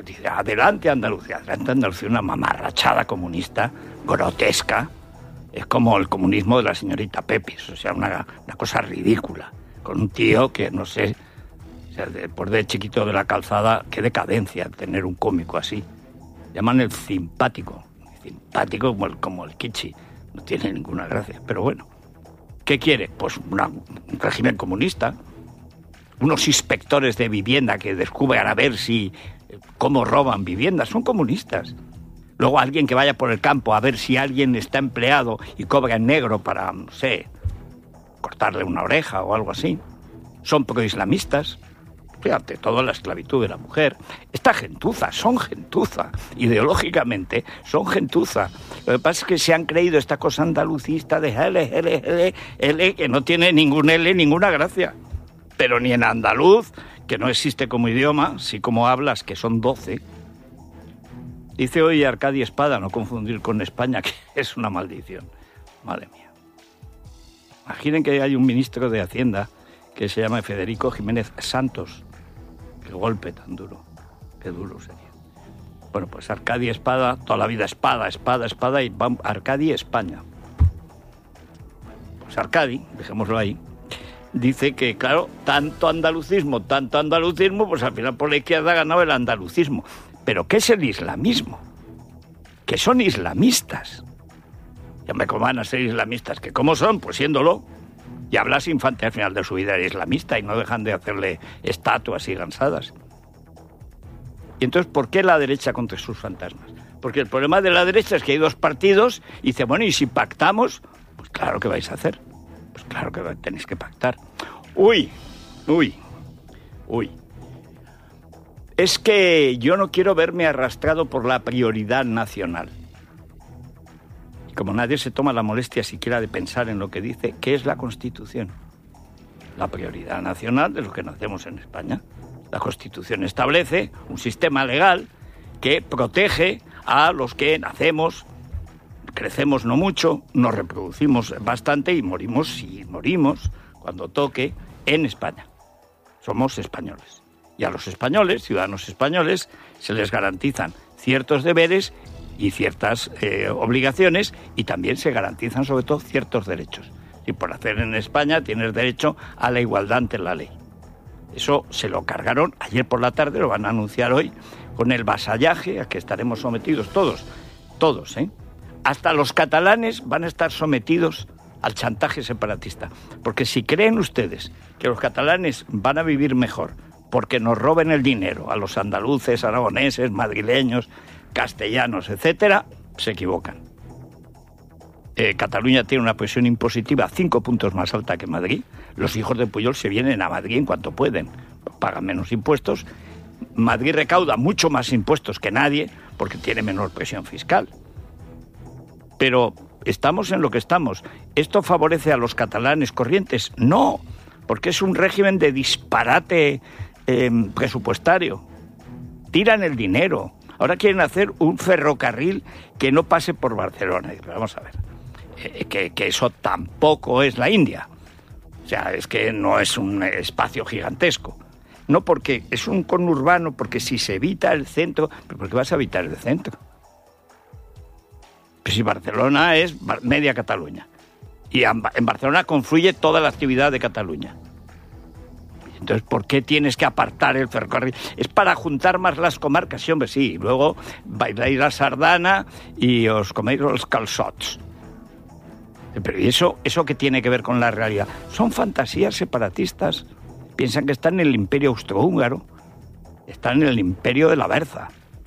Dice, adelante Andalucía, una mamarrachada comunista, grotesca. Es como el comunismo de la señorita Pepis, o sea, una cosa ridícula. Con un tío que, no sé, o sea, por de chiquito de la calzada, qué decadencia tener un cómico así. Llaman el simpático como el Kichi. No tiene ninguna gracia, pero bueno. ¿Qué quiere? Pues un régimen comunista. Unos inspectores de vivienda que descubran a ver cómo roban viviendas. Son comunistas. Luego alguien que vaya por el campo a ver si alguien está empleado y cobra en negro para, no sé, cortarle una oreja o algo así. Son proislamistas. Fíjate, toda la esclavitud de la mujer. Esta gentuza, son gentuza. Ideológicamente, son gentuza. Lo que pasa es que se han creído esta cosa andalucista de L, que no tiene ningún L, ninguna gracia. Pero ni en andaluz, que no existe como idioma, sí como hablas, que son 12. Dice hoy Arcadi Espada, no confundir con España, que es una maldición. Madre mía. Imaginen que hay un ministro de Hacienda que se llama Federico Jiménez Santos. Qué golpe tan duro. Qué duro sería. Bueno, pues Arcadi Espada, toda la vida espada, y vamos, Arcadi España. Pues Arcadi, dejémoslo ahí, dice que, claro, tanto andalucismo, pues al final por la izquierda ha ganado el andalucismo. ¿Pero qué es el islamismo? Que son islamistas. Ya me van a ser islamistas. ¿Que cómo son? Pues siéndolo. Y a Blas Infante al final de su vida era islamista y no dejan de hacerle estatuas y gansadas. Y entonces, ¿por qué la derecha contra sus fantasmas? Porque el problema de la derecha es que hay dos partidos y dice, bueno, ¿y si pactamos? Pues claro que vais a hacer. Pues claro que tenéis que pactar. Uy. Es que yo no quiero verme arrastrado por la prioridad nacional. Y como nadie se toma la molestia siquiera de pensar en lo que dice, ¿qué es la Constitución? La prioridad nacional de los que nacemos en España. La Constitución establece un sistema legal que protege a los que nacemos, crecemos no mucho, nos reproducimos bastante y morimos, si morimos, cuando toque, en España. Somos españoles. Y a los españoles, ciudadanos españoles, se les garantizan ciertos deberes y ciertas obligaciones, y también se garantizan sobre todo ciertos derechos. Y por hacer en España tienes derecho a la igualdad ante la ley. Eso se lo cargaron ayer por la tarde, lo van a anunciar hoy, con el vasallaje a que estaremos sometidos todos, ¿eh? Hasta los catalanes van a estar sometidos al chantaje separatista. Porque si creen ustedes que los catalanes van a vivir mejor porque nos roben el dinero a los andaluces, aragoneses, madrileños, castellanos, etcétera, se equivocan. Cataluña tiene una presión impositiva 5 puntos más alta que Madrid. Los hijos de Pujol se vienen a Madrid en cuanto pueden. Pagan menos impuestos. Madrid recauda mucho más impuestos que nadie porque tiene menor presión fiscal. Pero estamos en lo que estamos. ¿Esto favorece a los catalanes corrientes? No, porque es un régimen de disparate presupuestario. Tiran el dinero. Ahora quieren hacer un ferrocarril que no pase por Barcelona. Pero vamos a ver, que eso tampoco es la India. O sea, es que no es un espacio gigantesco. No, porque es un conurbano, porque si se evita el centro... ¿Pero por qué vas a evitar el centro? Pues si Barcelona es media Cataluña. Y en Barcelona confluye toda la actividad de Cataluña. Entonces, ¿por qué tienes que apartar el ferrocarril? Es para juntar más las comarcas, sí, hombre, sí. Y luego bailáis la sardana y os coméis los calçots. Pero ¿y eso qué tiene que ver con la realidad? Son fantasías separatistas. Piensan que están en el imperio austrohúngaro. Están en el imperio de la Berza.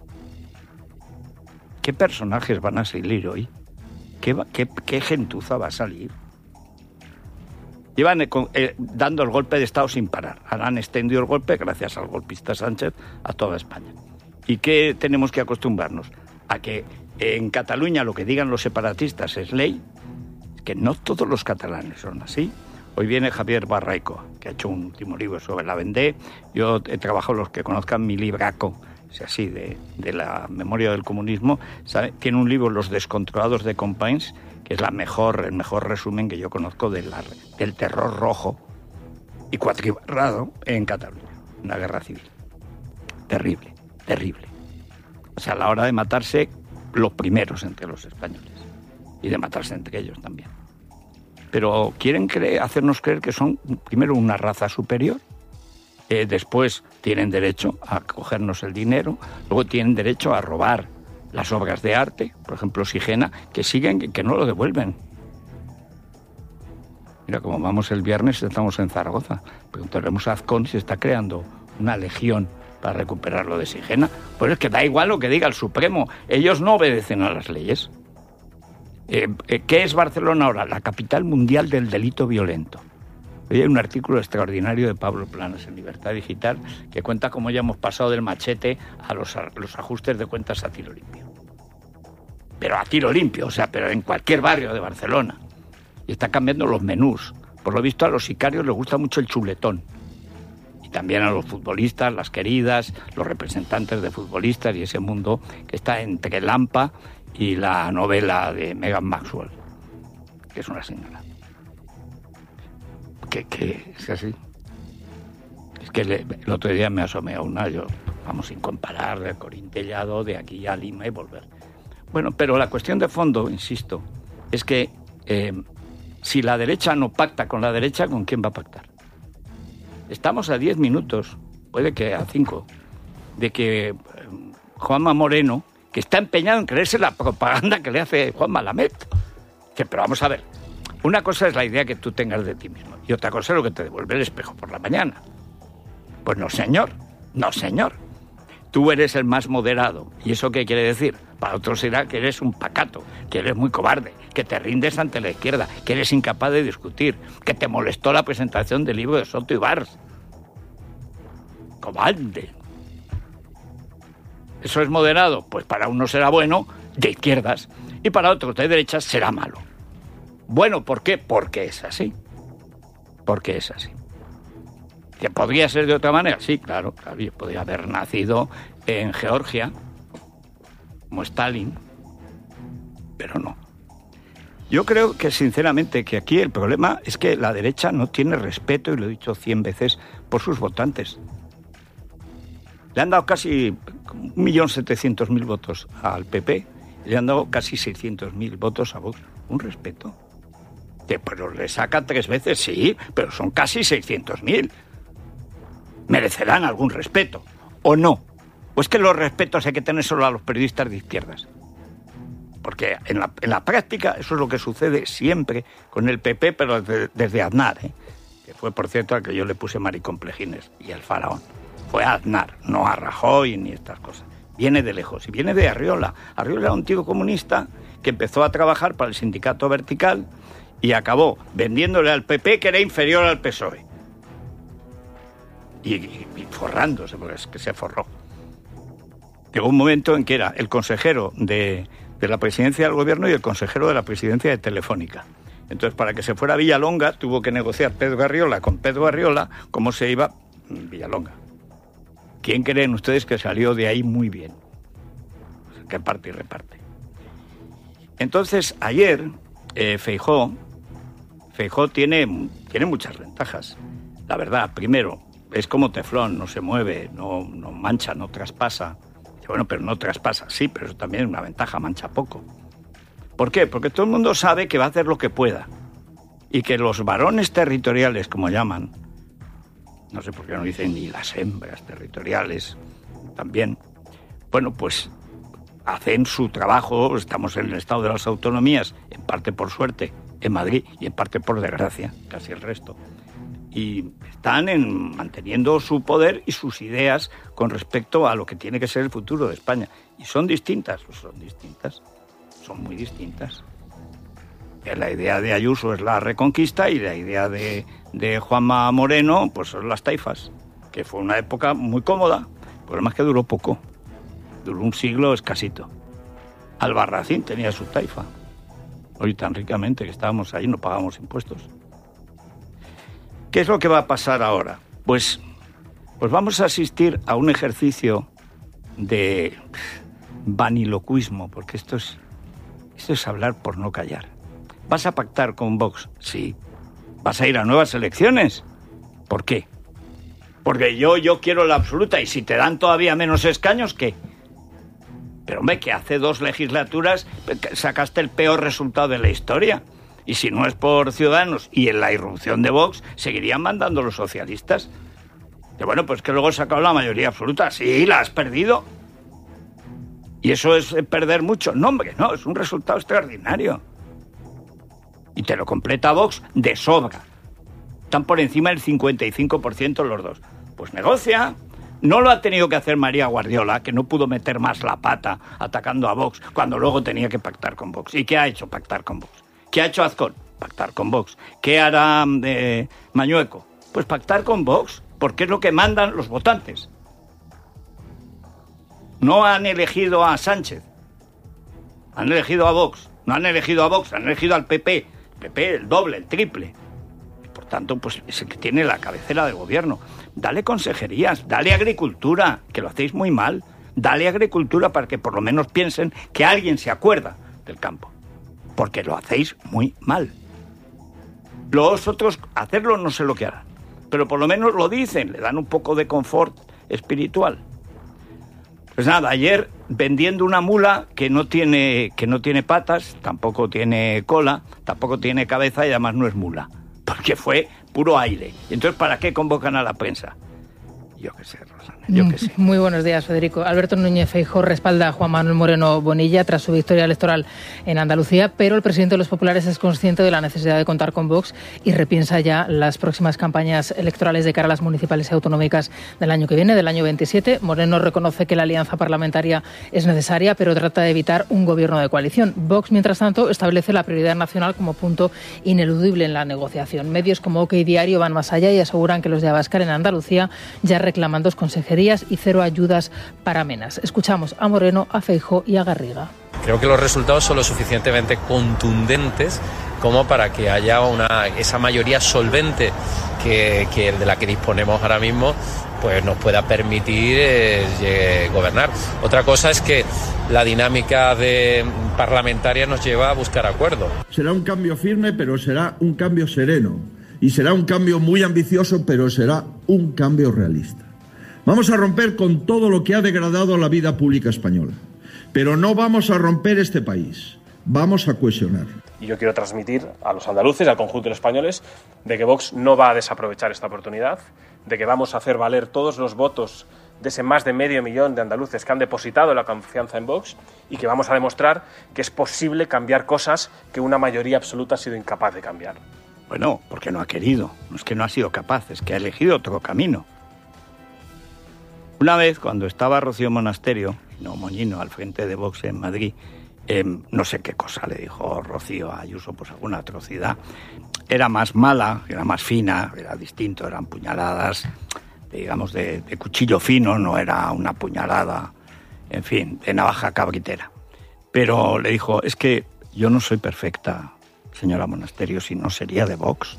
¿Qué personajes van a salir hoy? ¿Qué gentuza va a salir? Llevan dando el golpe de Estado sin parar. Ahora han extendido el golpe, gracias al golpista Sánchez, a toda España. ¿Y qué tenemos que acostumbrarnos? A que en Cataluña lo que digan los separatistas es ley, que no todos los catalanes son así. Hoy viene Javier Barraico, que ha hecho un último libro sobre la Vendée. Yo he trabajado, los que conozcan mi libraco, es así, de la memoria del comunismo, ¿sabe? Tiene un libro, Los descontrolados de Companys, que es el mejor resumen que yo conozco del terror rojo y cuatribarrado en Cataluña, una guerra civil. Terrible, terrible. O sea, a la hora de matarse los primeros entre los españoles. Y de matarse entre ellos también. Pero quieren hacernos creer que son, primero, una raza superior. Después tienen derecho a cogernos el dinero. Luego tienen derecho a robar las obras de arte. Por ejemplo, Sigena, que siguen, que no lo devuelven. Mira, como vamos el viernes, estamos en Zaragoza. Preguntaremos a Azcón si está creando una legión para recuperar lo de Sigena. Pues es que da igual lo que diga el Supremo. Ellos no obedecen a las leyes. ¿Qué es Barcelona ahora? La capital mundial del delito violento. Hoy hay un artículo extraordinario de Pablo Planas en Libertad Digital que cuenta cómo ya hemos pasado del machete a los ajustes de cuentas a tiro limpio. Pero a tiro limpio, o sea, pero en cualquier barrio de Barcelona. Y está cambiando los menús. Por lo visto a los sicarios les gusta mucho el chuletón. Y también a los futbolistas, las queridas, los representantes de futbolistas y ese mundo que está entre Lampa y la novela de Meghan Maxwell, que es una señora. Que es así. Es que el otro día me asomé a una, vamos, sin comparar, de Corintellado, de aquí a Lima y volver. Bueno, pero la cuestión de fondo, insisto, es que si la derecha no pacta con la derecha, ¿con quién va a pactar? Estamos a 10 minutos, puede que a 5, de que Juanma Moreno, que está empeñado en creerse la propaganda que le hace Juan Malamed. Pero vamos a ver, una cosa es la idea que tú tengas de ti mismo y otra cosa es lo que te devuelve el espejo por la mañana. Pues no, señor, no, señor. Tú eres el más moderado. ¿Y eso qué quiere decir? Para otros será que eres un pacato, que eres muy cobarde, que te rindes ante la izquierda, que eres incapaz de discutir, que te molestó la presentación del libro de Soto y Bars. Cobarde. ¿Eso es moderado? Pues para uno será bueno, de izquierdas, y para otros de derechas será malo. Bueno, ¿por qué? Porque es así. Porque es así. ¿Que podría ser de otra manera? Sí, claro, yo podría haber nacido en Georgia, como Stalin, pero no. Yo creo que, sinceramente, que aquí el problema es que la derecha no tiene respeto, y lo he dicho 100 veces, por sus votantes. Le han dado casi 1.700.000 votos al PP, le han dado casi 600.000 votos a Vox. Un respeto. Pero le saca 3 veces, sí, pero son casi 600.000. ¿Merecerán algún respeto o no? ¿O es que los respetos hay que tener solo a los periodistas de izquierdas? Porque en la práctica eso es lo que sucede siempre con el PP, pero desde Aznar, que fue, por cierto, al que yo le puse maricomplejines, y el faraón. Fue a Aznar, no a Rajoy ni estas cosas. Viene de lejos y viene de Arriola. Arriola era un tío comunista que empezó a trabajar para el sindicato Vertical y acabó vendiéndole al PP, que era inferior al PSOE. Y forrándose, porque es que se forró. Llegó un momento en que era el consejero de la presidencia del gobierno y el consejero de la presidencia de Telefónica. Entonces, para que se fuera a Villalonga, tuvo que negociar Pedro Arriola con Pedro Arriola cómo se iba a Villalonga. ¿Quién creen ustedes que salió de ahí muy bien? Que parte y reparte. Entonces, ayer, Feijóo tiene muchas ventajas. La verdad, primero, es como teflón, no se mueve, no mancha, no traspasa. Bueno, pero no traspasa, sí, pero eso también es una ventaja, mancha poco. ¿Por qué? Porque todo el mundo sabe que va a hacer lo que pueda. Y que los varones territoriales, como llaman, no sé por qué no dicen ni las hembras territoriales, también, bueno, pues hacen su trabajo. Estamos en el estado de las autonomías, en parte por suerte, en Madrid, y en parte por desgracia, casi el resto. Y están manteniendo su poder y sus ideas con respecto a lo que tiene que ser el futuro de España. Y son distintas, son muy distintas. La idea de Ayuso es la reconquista y la idea de Juanma Moreno pues son las taifas, que fue una época muy cómoda. El problema es que duró poco, duró un siglo escasito. Albarracín tenía su taifa, hoy tan ricamente que estábamos ahí, no pagamos impuestos. ¿Qué es lo que va a pasar ahora? Pues vamos a asistir a un ejercicio de vaniloquismo, porque esto es hablar por no callar. ¿Vas a pactar con Vox? Sí. ¿Vas a ir a nuevas elecciones? ¿Por qué? Porque yo quiero la absoluta, y si te dan todavía menos escaños, ¿qué? Pero hombre, que hace 2 legislaturas sacaste el peor resultado de la historia. Y si no es por Ciudadanos y en la irrupción de Vox, seguirían mandando los socialistas. Que bueno, pues que luego has sacado la mayoría absoluta. Sí, la has perdido. ¿Y eso es perder mucho? No, hombre, no, es un resultado extraordinario. Y te lo completa Vox de sobra. Están por encima del 55% los dos. Pues negocia. No lo ha tenido que hacer María Guardiola, que no pudo meter más la pata atacando a Vox, cuando luego tenía que pactar con Vox. ¿Y qué ha hecho pactar con Vox? ¿Qué ha hecho Azcón? Pactar con Vox. ¿Qué hará Mañueco? Pues pactar con Vox, porque es lo que mandan los votantes. No han elegido a Sánchez, han elegido a Vox. No han elegido a Vox, han elegido al PP. El PP, el doble, el triple. Por tanto, pues es el que tiene la cabecera del gobierno. Dale consejerías, dale agricultura, que lo hacéis muy mal. Dale agricultura para que por lo menos piensen que alguien se acuerda del campo. Porque lo hacéis muy mal. Los otros, hacerlo no sé lo que harán. Pero por lo menos lo dicen, le dan un poco de confort espiritual. Pues nada, ayer vendiendo una mula que no tiene patas, tampoco tiene cola, tampoco tiene cabeza y además no es mula. Porque fue puro aire. Y entonces, ¿para qué convocan a la prensa? Yo qué sé, Rosana, yo qué sé. Muy buenos días, Federico. Alberto Núñez Feijóo respalda a Juan Manuel Moreno Bonilla tras su victoria electoral en Andalucía, pero el presidente de los populares es consciente de la necesidad de contar con Vox y repiensa ya las próximas campañas electorales de cara a las municipales y autonómicas del año que viene, del año 27. Moreno reconoce que la alianza parlamentaria es necesaria, pero trata de evitar un gobierno de coalición. Vox, mientras tanto, establece la prioridad nacional como punto ineludible en la negociación. Medios como OK Diario van más allá y aseguran que los de Abascal en Andalucía ya reclaman 2 consejerías y 0 ayudas para Menas. Escuchamos a Moreno, a Feijóo y a Garriga. Creo que los resultados son lo suficientemente contundentes como para que haya esa mayoría solvente que de la que disponemos ahora mismo, pues nos pueda permitir gobernar. Otra cosa es que la dinámica parlamentaria nos lleva a buscar acuerdos. Será un cambio firme, pero será un cambio sereno. Y será un cambio muy ambicioso, pero será un cambio realista. Vamos a romper con todo lo que ha degradado la vida pública española. Pero no vamos a romper este país. Vamos a cohesionar. Y yo quiero transmitir a los andaluces, al conjunto de los españoles, de que Vox no va a desaprovechar esta oportunidad, de que vamos a hacer valer todos los votos de ese más de 500.000 de andaluces que han depositado la confianza en Vox y que vamos a demostrar que es posible cambiar cosas que una mayoría absoluta ha sido incapaz de cambiar. Bueno, porque no ha querido. No es que no ha sido capaz, es que ha elegido otro camino. Una vez, cuando estaba Rocío Monasterio, no Moñino, al frente de Vox en Madrid, no sé qué cosa le dijo Rocío a Ayuso, pues alguna atrocidad. Era más mala, era más fina, era distinto, eran puñaladas, digamos, de cuchillo fino, no era una puñalada, en fin, de navaja cabritera. Pero le dijo, es que yo no soy perfecta, señora Monasterio, si no sería de Vox.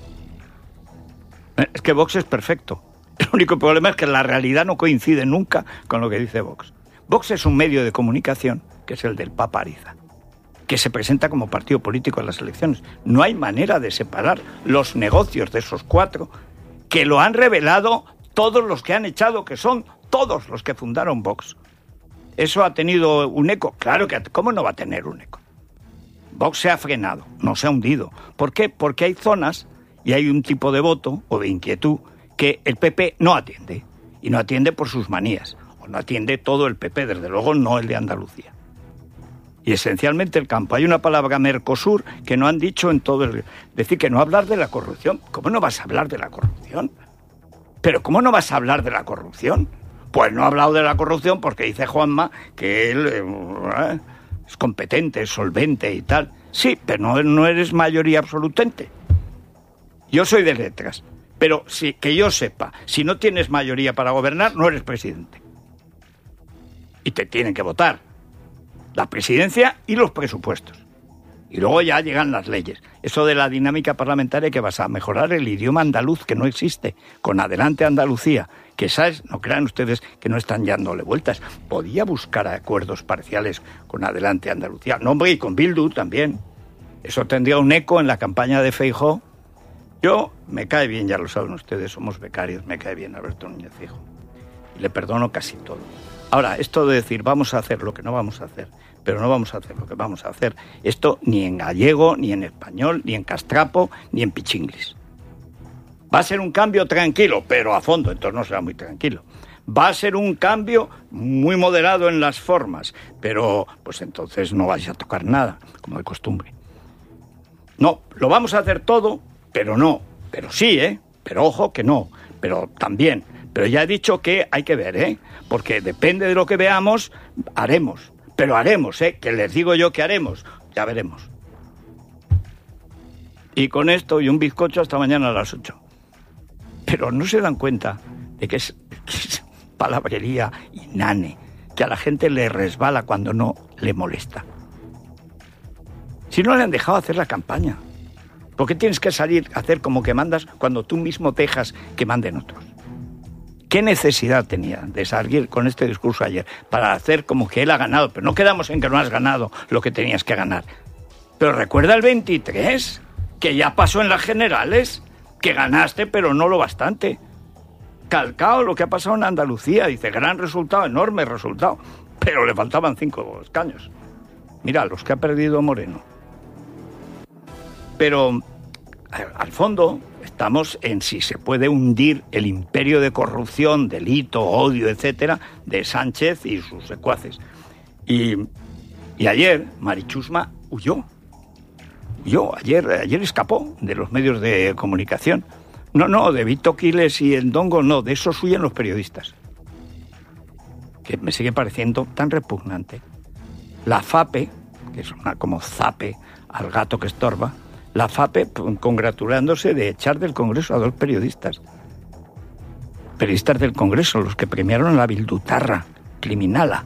Es que Vox es perfecto. El único problema es que la realidad no coincide nunca con lo que dice Vox. Vox es un medio de comunicación, que es el del Papa Ariza, que se presenta como partido político en las elecciones. No hay manera de separar los negocios de esos 4, que lo han revelado todos los que han echado, que son todos los que fundaron Vox. ¿Eso ha tenido un eco? Claro que, ¿cómo no va a tener un eco? Vox se ha frenado, no se ha hundido. ¿Por qué? Porque hay zonas y hay un tipo de voto o de inquietud que el PP no atiende. Y no atiende por sus manías. O no atiende todo el PP, desde luego no el de Andalucía. Y esencialmente el campo. Hay una palabra Mercosur que no han dicho en todo el... Decir que no hablar de la corrupción. ¿Cómo no vas a hablar de la corrupción? ¿Pero cómo no vas a hablar de la corrupción? Pues no ha hablado de la corrupción porque dice Juanma que él es competente, es solvente y tal. Sí, pero no eres mayoría absolutante. Yo soy de letras. Pero que yo sepa, si no tienes mayoría para gobernar, no eres presidente. Y te tienen que votar la presidencia y los presupuestos. Y luego ya llegan las leyes. Eso de la dinámica parlamentaria, que vas a mejorar el idioma andaluz, que no existe, con Adelante Andalucía, que sabes, no crean ustedes que no están dándole vueltas. Podía buscar acuerdos parciales con Adelante Andalucía. No, hombre, y con Bildu también. Eso tendría un eco en la campaña de Feijóo. Yo, me cae bien, ya lo saben ustedes, somos becarios, me cae bien Alberto Núñez Feijóo. Y le perdono casi todo. Ahora, esto de decir vamos a hacer lo que no vamos a hacer, pero no vamos a hacer lo que vamos a hacer, esto ni en gallego, ni en español, ni en castrapo, ni en pichinglis. Va a ser un cambio tranquilo, pero a fondo, entonces no será muy tranquilo. Va a ser un cambio muy moderado en las formas, pero pues entonces no vais a tocar nada, como de costumbre. No, lo vamos a hacer todo, pero no. Pero sí, pero ojo que no, pero también. Pero ya he dicho que hay que ver, porque depende de lo que veamos, haremos. Pero haremos, que les digo yo que haremos, ya veremos. Y con esto y un bizcocho hasta mañana a las 8. Pero no se dan cuenta de que es palabrería inane, que a la gente le resbala cuando no le molesta. Si no le han dejado hacer la campaña, ¿por qué tienes que salir a hacer como que mandas cuando tú mismo dejas que manden otros? ¿Qué necesidad tenía de salir con este discurso ayer para hacer como que él ha ganado? Pero no quedamos en que no has ganado lo que tenías que ganar. Pero recuerda el 23, que ya pasó en las generales, que ganaste pero no lo bastante. Calcao lo que ha pasado en Andalucía, dice, gran resultado, enorme resultado, pero le faltaban 5 escaños. Mira, los que ha perdido Moreno. Pero, al fondo, estamos en si se puede hundir el imperio de corrupción, delito, odio, etcétera, de Sánchez y sus secuaces. Y ayer, Marichusma huyó. Ayer escapó de los medios de comunicación. No, de Vito Quiles y Endongo no, de esos huyen los periodistas. Que me sigue pareciendo tan repugnante. La FAPE, que es una como zape al gato que estorba, la FAPE congratulándose de echar del Congreso a 2 periodistas. Periodistas del Congreso, los que premiaron la bildutarra criminala.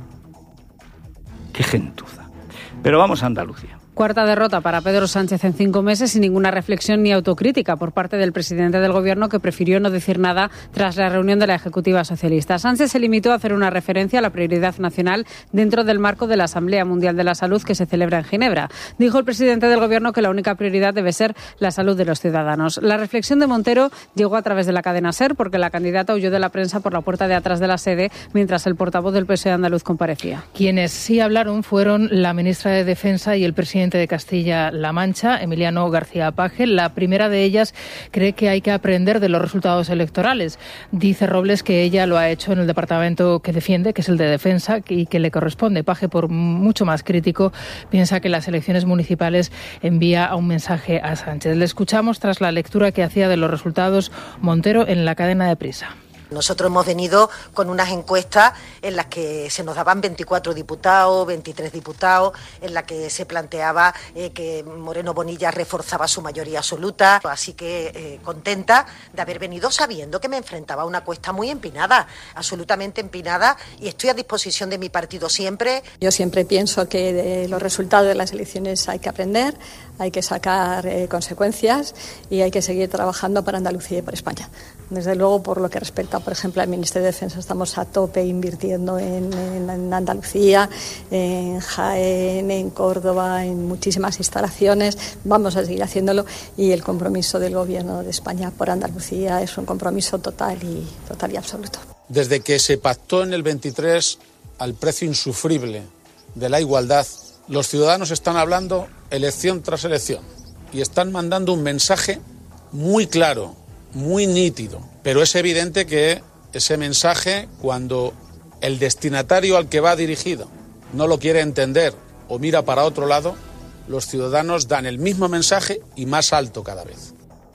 Qué gentuza. Pero vamos a Andalucía. Cuarta derrota para Pedro Sánchez en 5 meses sin ninguna reflexión ni autocrítica por parte del presidente del Gobierno, que prefirió no decir nada tras la reunión de la Ejecutiva Socialista. Sánchez se limitó a hacer una referencia a la prioridad nacional dentro del marco de la Asamblea Mundial de la Salud que se celebra en Ginebra. Dijo el presidente del Gobierno que la única prioridad debe ser la salud de los ciudadanos. La reflexión de Montero llegó a través de la cadena SER porque la candidata huyó de la prensa por la puerta de atrás de la sede mientras el portavoz del PSOE andaluz comparecía. Quienes sí hablaron fueron la ministra de Defensa y el presidente de Castilla-La Mancha, Emiliano García Paje. La primera de ellas cree que hay que aprender de los resultados electorales. Dice Robles que ella lo ha hecho en el departamento que defiende, que es el de Defensa, y que le corresponde. Paje, por mucho más crítico, piensa que las elecciones municipales envía un mensaje a Sánchez. Le escuchamos tras la lectura que hacía de los resultados Montero en la cadena de Prisa. Nosotros hemos venido con unas encuestas en las que se nos daban 24 diputados, 23 diputados, en las que se planteaba que Moreno Bonilla reforzaba su mayoría absoluta. Así que contenta de haber venido sabiendo que me enfrentaba a una cuesta muy empinada, absolutamente empinada, y estoy a disposición de mi partido siempre. Yo siempre pienso que de los resultados de las elecciones hay que aprender, hay que sacar consecuencias y hay que seguir trabajando para Andalucía y por España. Desde luego, por lo que respecta, por ejemplo, al Ministerio de Defensa, estamos a tope invirtiendo en Andalucía, en Jaén, en Córdoba, en muchísimas instalaciones. Vamos a seguir haciéndolo y el compromiso del Gobierno de España por Andalucía es un compromiso total y absoluto. Desde que se pactó en el 23 al precio insufrible de la igualdad, los ciudadanos están hablando elección tras elección y están mandando un mensaje muy claro, muy nítido, pero es evidente que ese mensaje, cuando el destinatario al que va dirigido no lo quiere entender o mira para otro lado, los ciudadanos dan el mismo mensaje y más alto cada vez.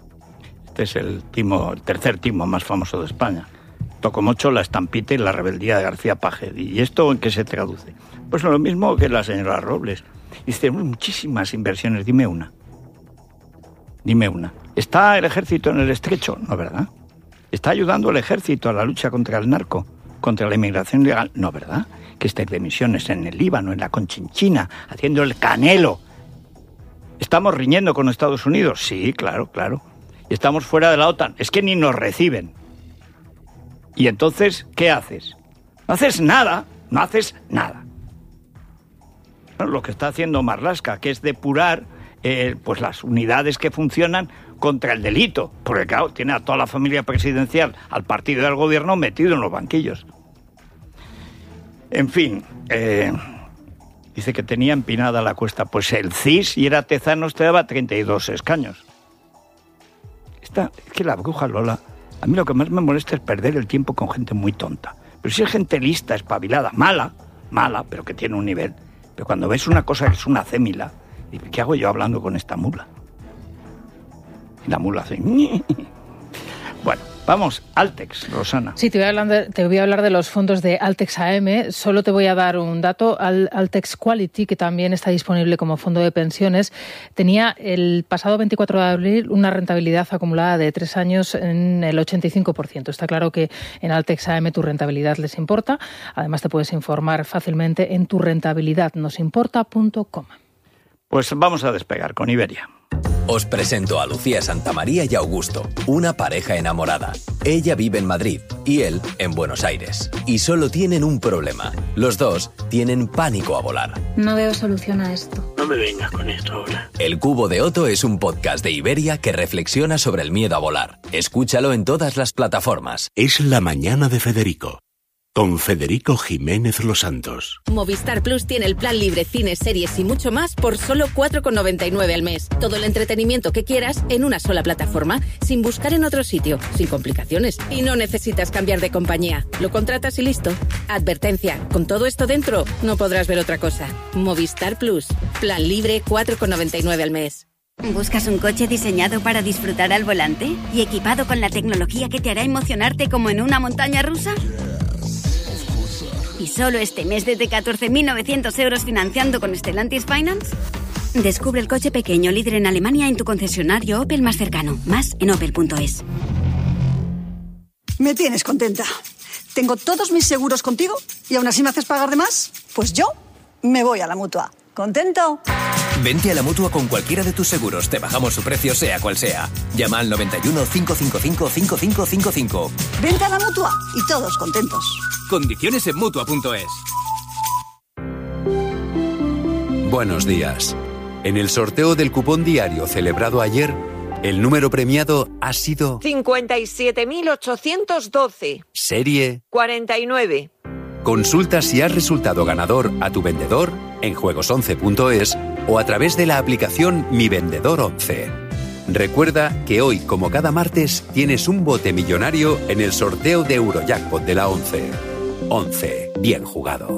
Este es el tercer timo más famoso de España. Tocomocho, la estampita y la rebeldía de García Paje. ¿Y esto en qué se traduce? Pues lo mismo que la señora Robles. Dice, muchísimas inversiones, dime una. ¿Está el ejército en el estrecho? No, ¿verdad? ¿Está ayudando el ejército a la lucha contra el narco, contra la inmigración ilegal? No, ¿verdad? Que estáis de misiones en el Líbano, en la Conchinchina, haciendo el Canelo. ¿Estamos riñendo con Estados Unidos? Sí, claro. ¿Y estamos fuera de la OTAN? Es que ni nos reciben. ¿Y entonces qué haces? No haces nada. Bueno, lo que está haciendo Marlaska, que es depurar pues las unidades que funcionan contra el delito, porque claro, tiene a toda la familia presidencial, al partido del gobierno metido en los banquillos. En fin, dice que tenía empinada la cuesta. Pues el CIS, y era Tezanos, te daba 32 escaños. Es que la bruja Lola, a mí lo que más me molesta es perder el tiempo con gente muy tonta. Pero si es gente lista, espabilada, mala, pero que tiene un nivel. Pero cuando ves una cosa que es una cémila, dices, ¿qué hago yo hablando con esta mula? Y la mula hace... Bueno, vamos, Altex, Rosana. Sí, te voy a hablar de los fondos de Altex AM. Solo te voy a dar un dato. Altex Quality, que también está disponible como fondo de pensiones, tenía el pasado 24 de abril una rentabilidad acumulada de 3 años en el 85%. Está claro que en Altex AM tu rentabilidad les importa. Además, te puedes informar fácilmente en turrentabilidadnosimporta.com. Pues vamos a despegar con Iberia. Os presento a Lucía Santamaría y Augusto, una pareja enamorada. Ella vive en Madrid y él en Buenos Aires. Y solo tienen un problema. Los dos tienen pánico a volar. No veo solución a esto. No me vengas con esto ahora. El Cubo de Otto es un podcast de Iberia que reflexiona sobre el miedo a volar. Escúchalo en todas las plataformas. Es la mañana de Federico. Con Federico Jiménez Los Santos. Movistar Plus tiene el plan libre, cines, series y mucho más por solo 4,99 al mes. Todo el entretenimiento que quieras en una sola plataforma, sin buscar en otro sitio, sin complicaciones. Y no necesitas cambiar de compañía. Lo contratas y listo. Advertencia, con todo esto dentro, no podrás ver otra cosa. Movistar Plus. Plan libre, 4,99 al mes. ¿Buscas un coche diseñado para disfrutar al volante? ¿Y equipado con la tecnología que te hará emocionarte como en una montaña rusa? ¿Y solo este mes desde 14.900 euros financiando con Stellantis Finance? Descubre el coche pequeño líder en Alemania en tu concesionario Opel más cercano. Más en opel.es. Me tienes contenta. Tengo todos mis seguros contigo y aún así me haces pagar de más. Pues yo me voy a la Mutua. ¿Contento? Vente a la Mutua con cualquiera de tus seguros. Te bajamos su precio sea cual sea. Llama al 91 555 5555. Vente a la Mutua y todos contentos. Condiciones en Mutua.es. Buenos días. En el sorteo del cupón diario celebrado ayer, el número premiado ha sido 57.812. Serie 49. Consulta si has resultado ganador a tu vendedor en juegos11.es o a través de la aplicación Mi Vendedor 11. Recuerda que hoy, como cada martes, tienes un bote millonario en el sorteo de Eurojackpot de la 11. 11. Bien jugado.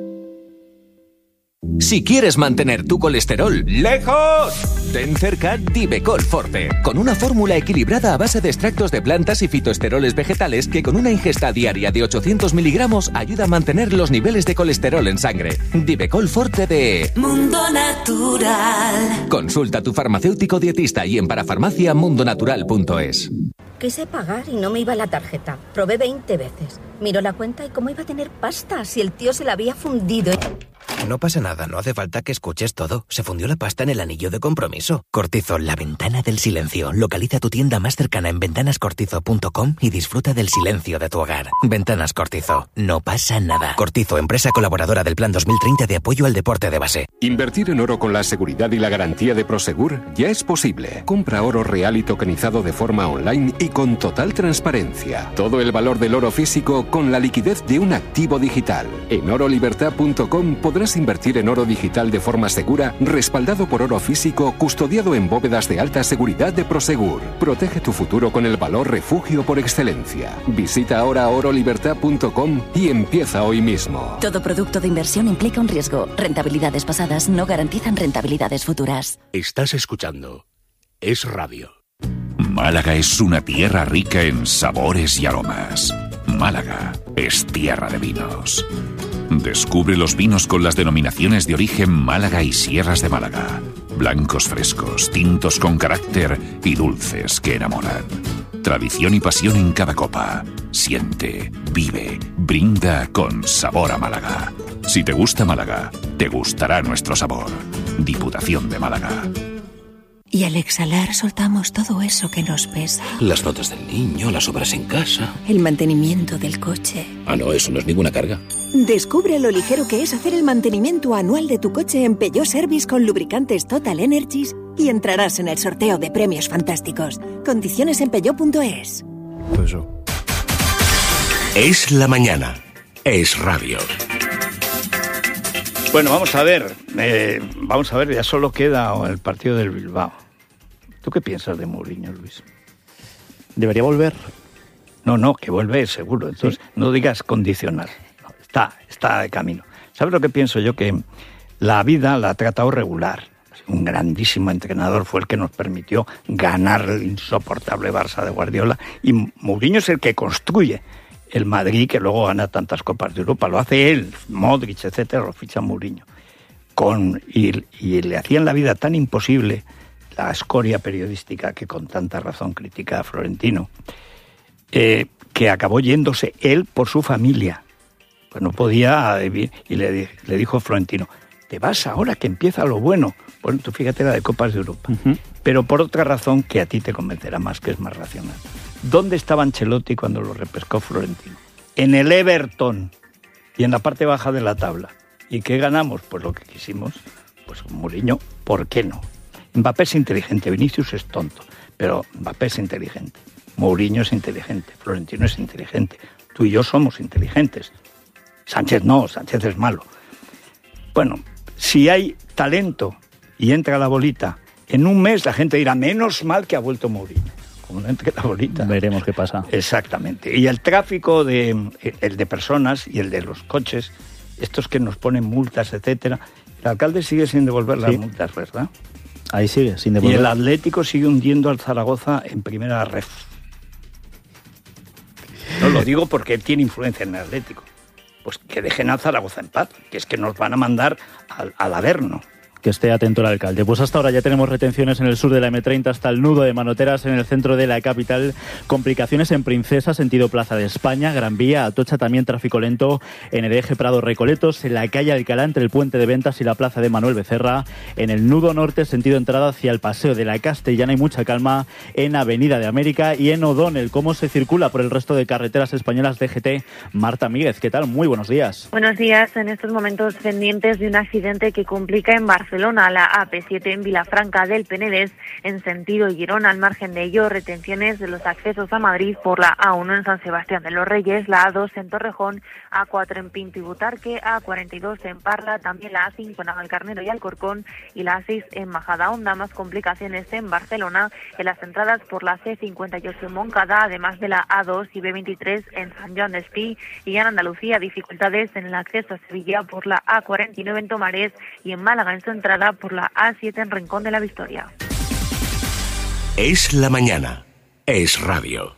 Si quieres mantener tu colesterol lejos, ten cerca Divecol Forte, con una fórmula equilibrada a base de extractos de plantas y fitoesteroles vegetales que con una ingesta diaria de 800 miligramos ayuda a mantener los niveles de colesterol en sangre. Divecol Forte de Mundo Natural. Consulta a tu farmacéutico dietista y en parafarmaciamundonatural.es. Quise pagar y no me iba la tarjeta. Probé 20 veces. Miró la cuenta y cómo iba a tener pasta si el tío se la había fundido. No pasa nada, no hace falta que escuches todo. Se fundió la pasta en el anillo de compromiso. Cortizo, la ventana del silencio. Localiza tu tienda más cercana en ventanascortizo.com y disfruta del silencio de tu hogar. Ventanas Cortizo, no pasa nada. Cortizo, empresa colaboradora del Plan 2030 de apoyo al deporte de base. Invertir en oro con la seguridad y la garantía de Prosegur ya es posible. Compra oro real y tokenizado de forma online y con total transparencia. Todo el valor del oro físico con la liquidez de un activo digital. En orolibertad.com podrás invertir en oro digital de forma segura, respaldado por oro físico, custodiado en bóvedas de alta seguridad de Prosegur. Protege tu futuro con el valor refugio por excelencia. Visita ahora orolibertad.com y empieza hoy mismo. Todo producto de inversión implica un riesgo. Rentabilidades pasadas no garantizan rentabilidades futuras. Estás escuchando Es Radio. Málaga es una tierra rica en sabores y aromas. Málaga es tierra de vinos. Descubre los vinos con las denominaciones de origen Málaga y Sierras de Málaga. Blancos frescos, tintos con carácter y dulces que enamoran. Tradición y pasión en cada copa. Siente, vive, brinda con sabor a Málaga. Si te gusta Málaga, te gustará nuestro sabor. Diputación de Málaga. Y al exhalar soltamos todo eso que nos pesa. Las notas del niño, las obras en casa. El mantenimiento del coche. Ah, no, eso no es ninguna carga. Descubre lo ligero que es hacer el mantenimiento anual de tu coche en Peugeot Service con lubricantes Total Energies y entrarás en el sorteo de premios fantásticos. Condiciones en peugeot.es. Es la mañana. Es Radio. Bueno, vamos a ver, ya solo queda el partido del Bilbao. ¿Tú qué piensas de Mourinho, Luis? ¿Debería volver? No, que vuelve seguro. Entonces, sí. No digas condicional. No, está de camino. ¿Sabes lo que pienso yo? Que la vida la ha tratado regular. Un grandísimo entrenador fue el que nos permitió ganar el insoportable Barça de Guardiola. Y Mourinho es el que construye el Madrid, que luego gana tantas Copas de Europa. Lo hace él, Modric, etcétera, lo ficha Mourinho. Y le hacían la vida tan imposible la escoria periodística que con tanta razón critica a Florentino, que acabó yéndose él por su familia. Pues no podía, y le dijo Florentino, te vas ahora que empieza lo bueno. Bueno, tú fíjate la de Copas de Europa. Uh-huh. Pero por otra razón que a ti te convencerá más, que es más racional. ¿Dónde estaba Ancelotti cuando lo repescó Florentino? En el Everton y en la parte baja de la tabla. ¿Y qué ganamos? Pues lo que quisimos. Pues Mourinho, ¿por qué no? Mbappé es inteligente, Vinicius es tonto, pero Mbappé es inteligente. Mourinho es inteligente, Florentino es inteligente. Tú y yo somos inteligentes. Sánchez no, Sánchez es malo. Bueno, si hay talento y entra la bolita, en un mes la gente dirá, menos mal que ha vuelto Mourinho. Como no entre la bolita. Veremos qué pasa. Exactamente. Y el tráfico el de personas y el de los coches, estos que nos ponen multas, etcétera, el alcalde sigue sin devolver las multas, ¿verdad? Ahí sigue, sin devolver. Y el Atlético sigue hundiendo al Zaragoza en primera ref. No lo digo porque él tiene influencia en el Atlético. Pues que dejen al Zaragoza en paz, que es que nos van a mandar al Averno. Que esté atento el alcalde. Pues hasta ahora ya tenemos retenciones en el sur de la M30 hasta el nudo de Manoteras en el centro de la capital. Complicaciones en Princesa, sentido Plaza de España, Gran Vía, Atocha también tráfico lento en el eje Prado Recoletos, en la calle Alcalá entre el puente de Ventas y la plaza de Manuel Becerra. En el nudo norte, sentido entrada hacia el Paseo de la Castellana, hay mucha calma en Avenida de América y en O'Donnell. ¿Cómo se circula por el resto de carreteras españolas de GT? Marta Míguez, ¿qué tal? Muy buenos días. Buenos días. En estos momentos pendientes de un accidente que complica en Barcelona, la AP7 en Vilafranca del Penedès, en sentido Girona. Al margen de ello, retenciones de los accesos a Madrid por la A1 en San Sebastián de los Reyes, la A2 en Torrejón, A4 en Pinto y Butarque, A42 en Parla, también la A5 en Navalcarnero y Alcorcón y la A6 en Majadahonda. Más complicaciones en Barcelona, en las entradas por la C58 en Moncada, además de la A2 y B23 en San Joan d'Espí, y en Andalucía dificultades en el acceso a Sevilla por la A49 en Tomares y en Málaga en su entrada por la A7 en Rincón de la Victoria. Es la mañana. Es radio.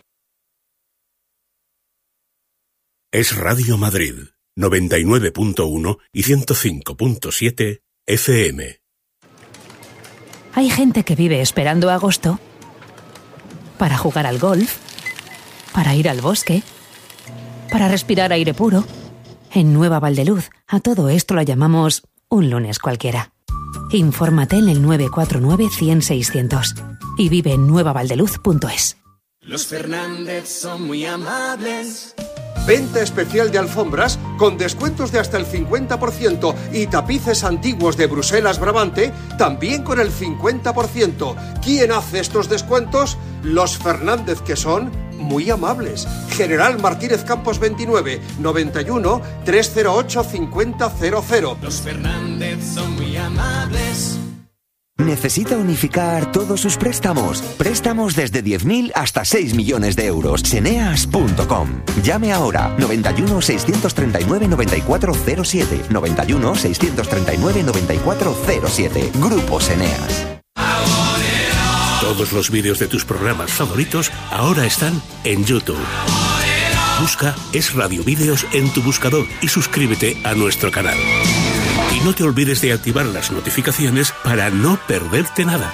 Es Radio Madrid, 99.1 y 105.7 FM. Hay gente que vive esperando agosto para jugar al golf, para ir al bosque, para respirar aire puro. En Nueva Valdeluz, a todo esto lo llamamos un lunes cualquiera. Infórmate en el 949-100-600 y vive en nuevavaldeluz.es. Los Fernández son muy amables. Venta especial de alfombras con descuentos de hasta el 50% y tapices antiguos de Bruselas Brabante también con el 50%. ¿Quién hace estos descuentos? Los Fernández, que son muy amables. General Martínez Campos 29, 91 308 5000. Los Fernández son muy amables. ¿Necesita unificar todos sus préstamos? Préstamos desde 10.000 hasta 6 millones de euros. Ceneas.com. Llame ahora. 91 639 9407. 91 639 9407. Grupo Ceneas. Todos los vídeos de tus programas favoritos ahora están en YouTube. Busca Es Radio Vídeos en tu buscador y suscríbete a nuestro canal. Y no te olvides de activar las notificaciones para no perderte nada.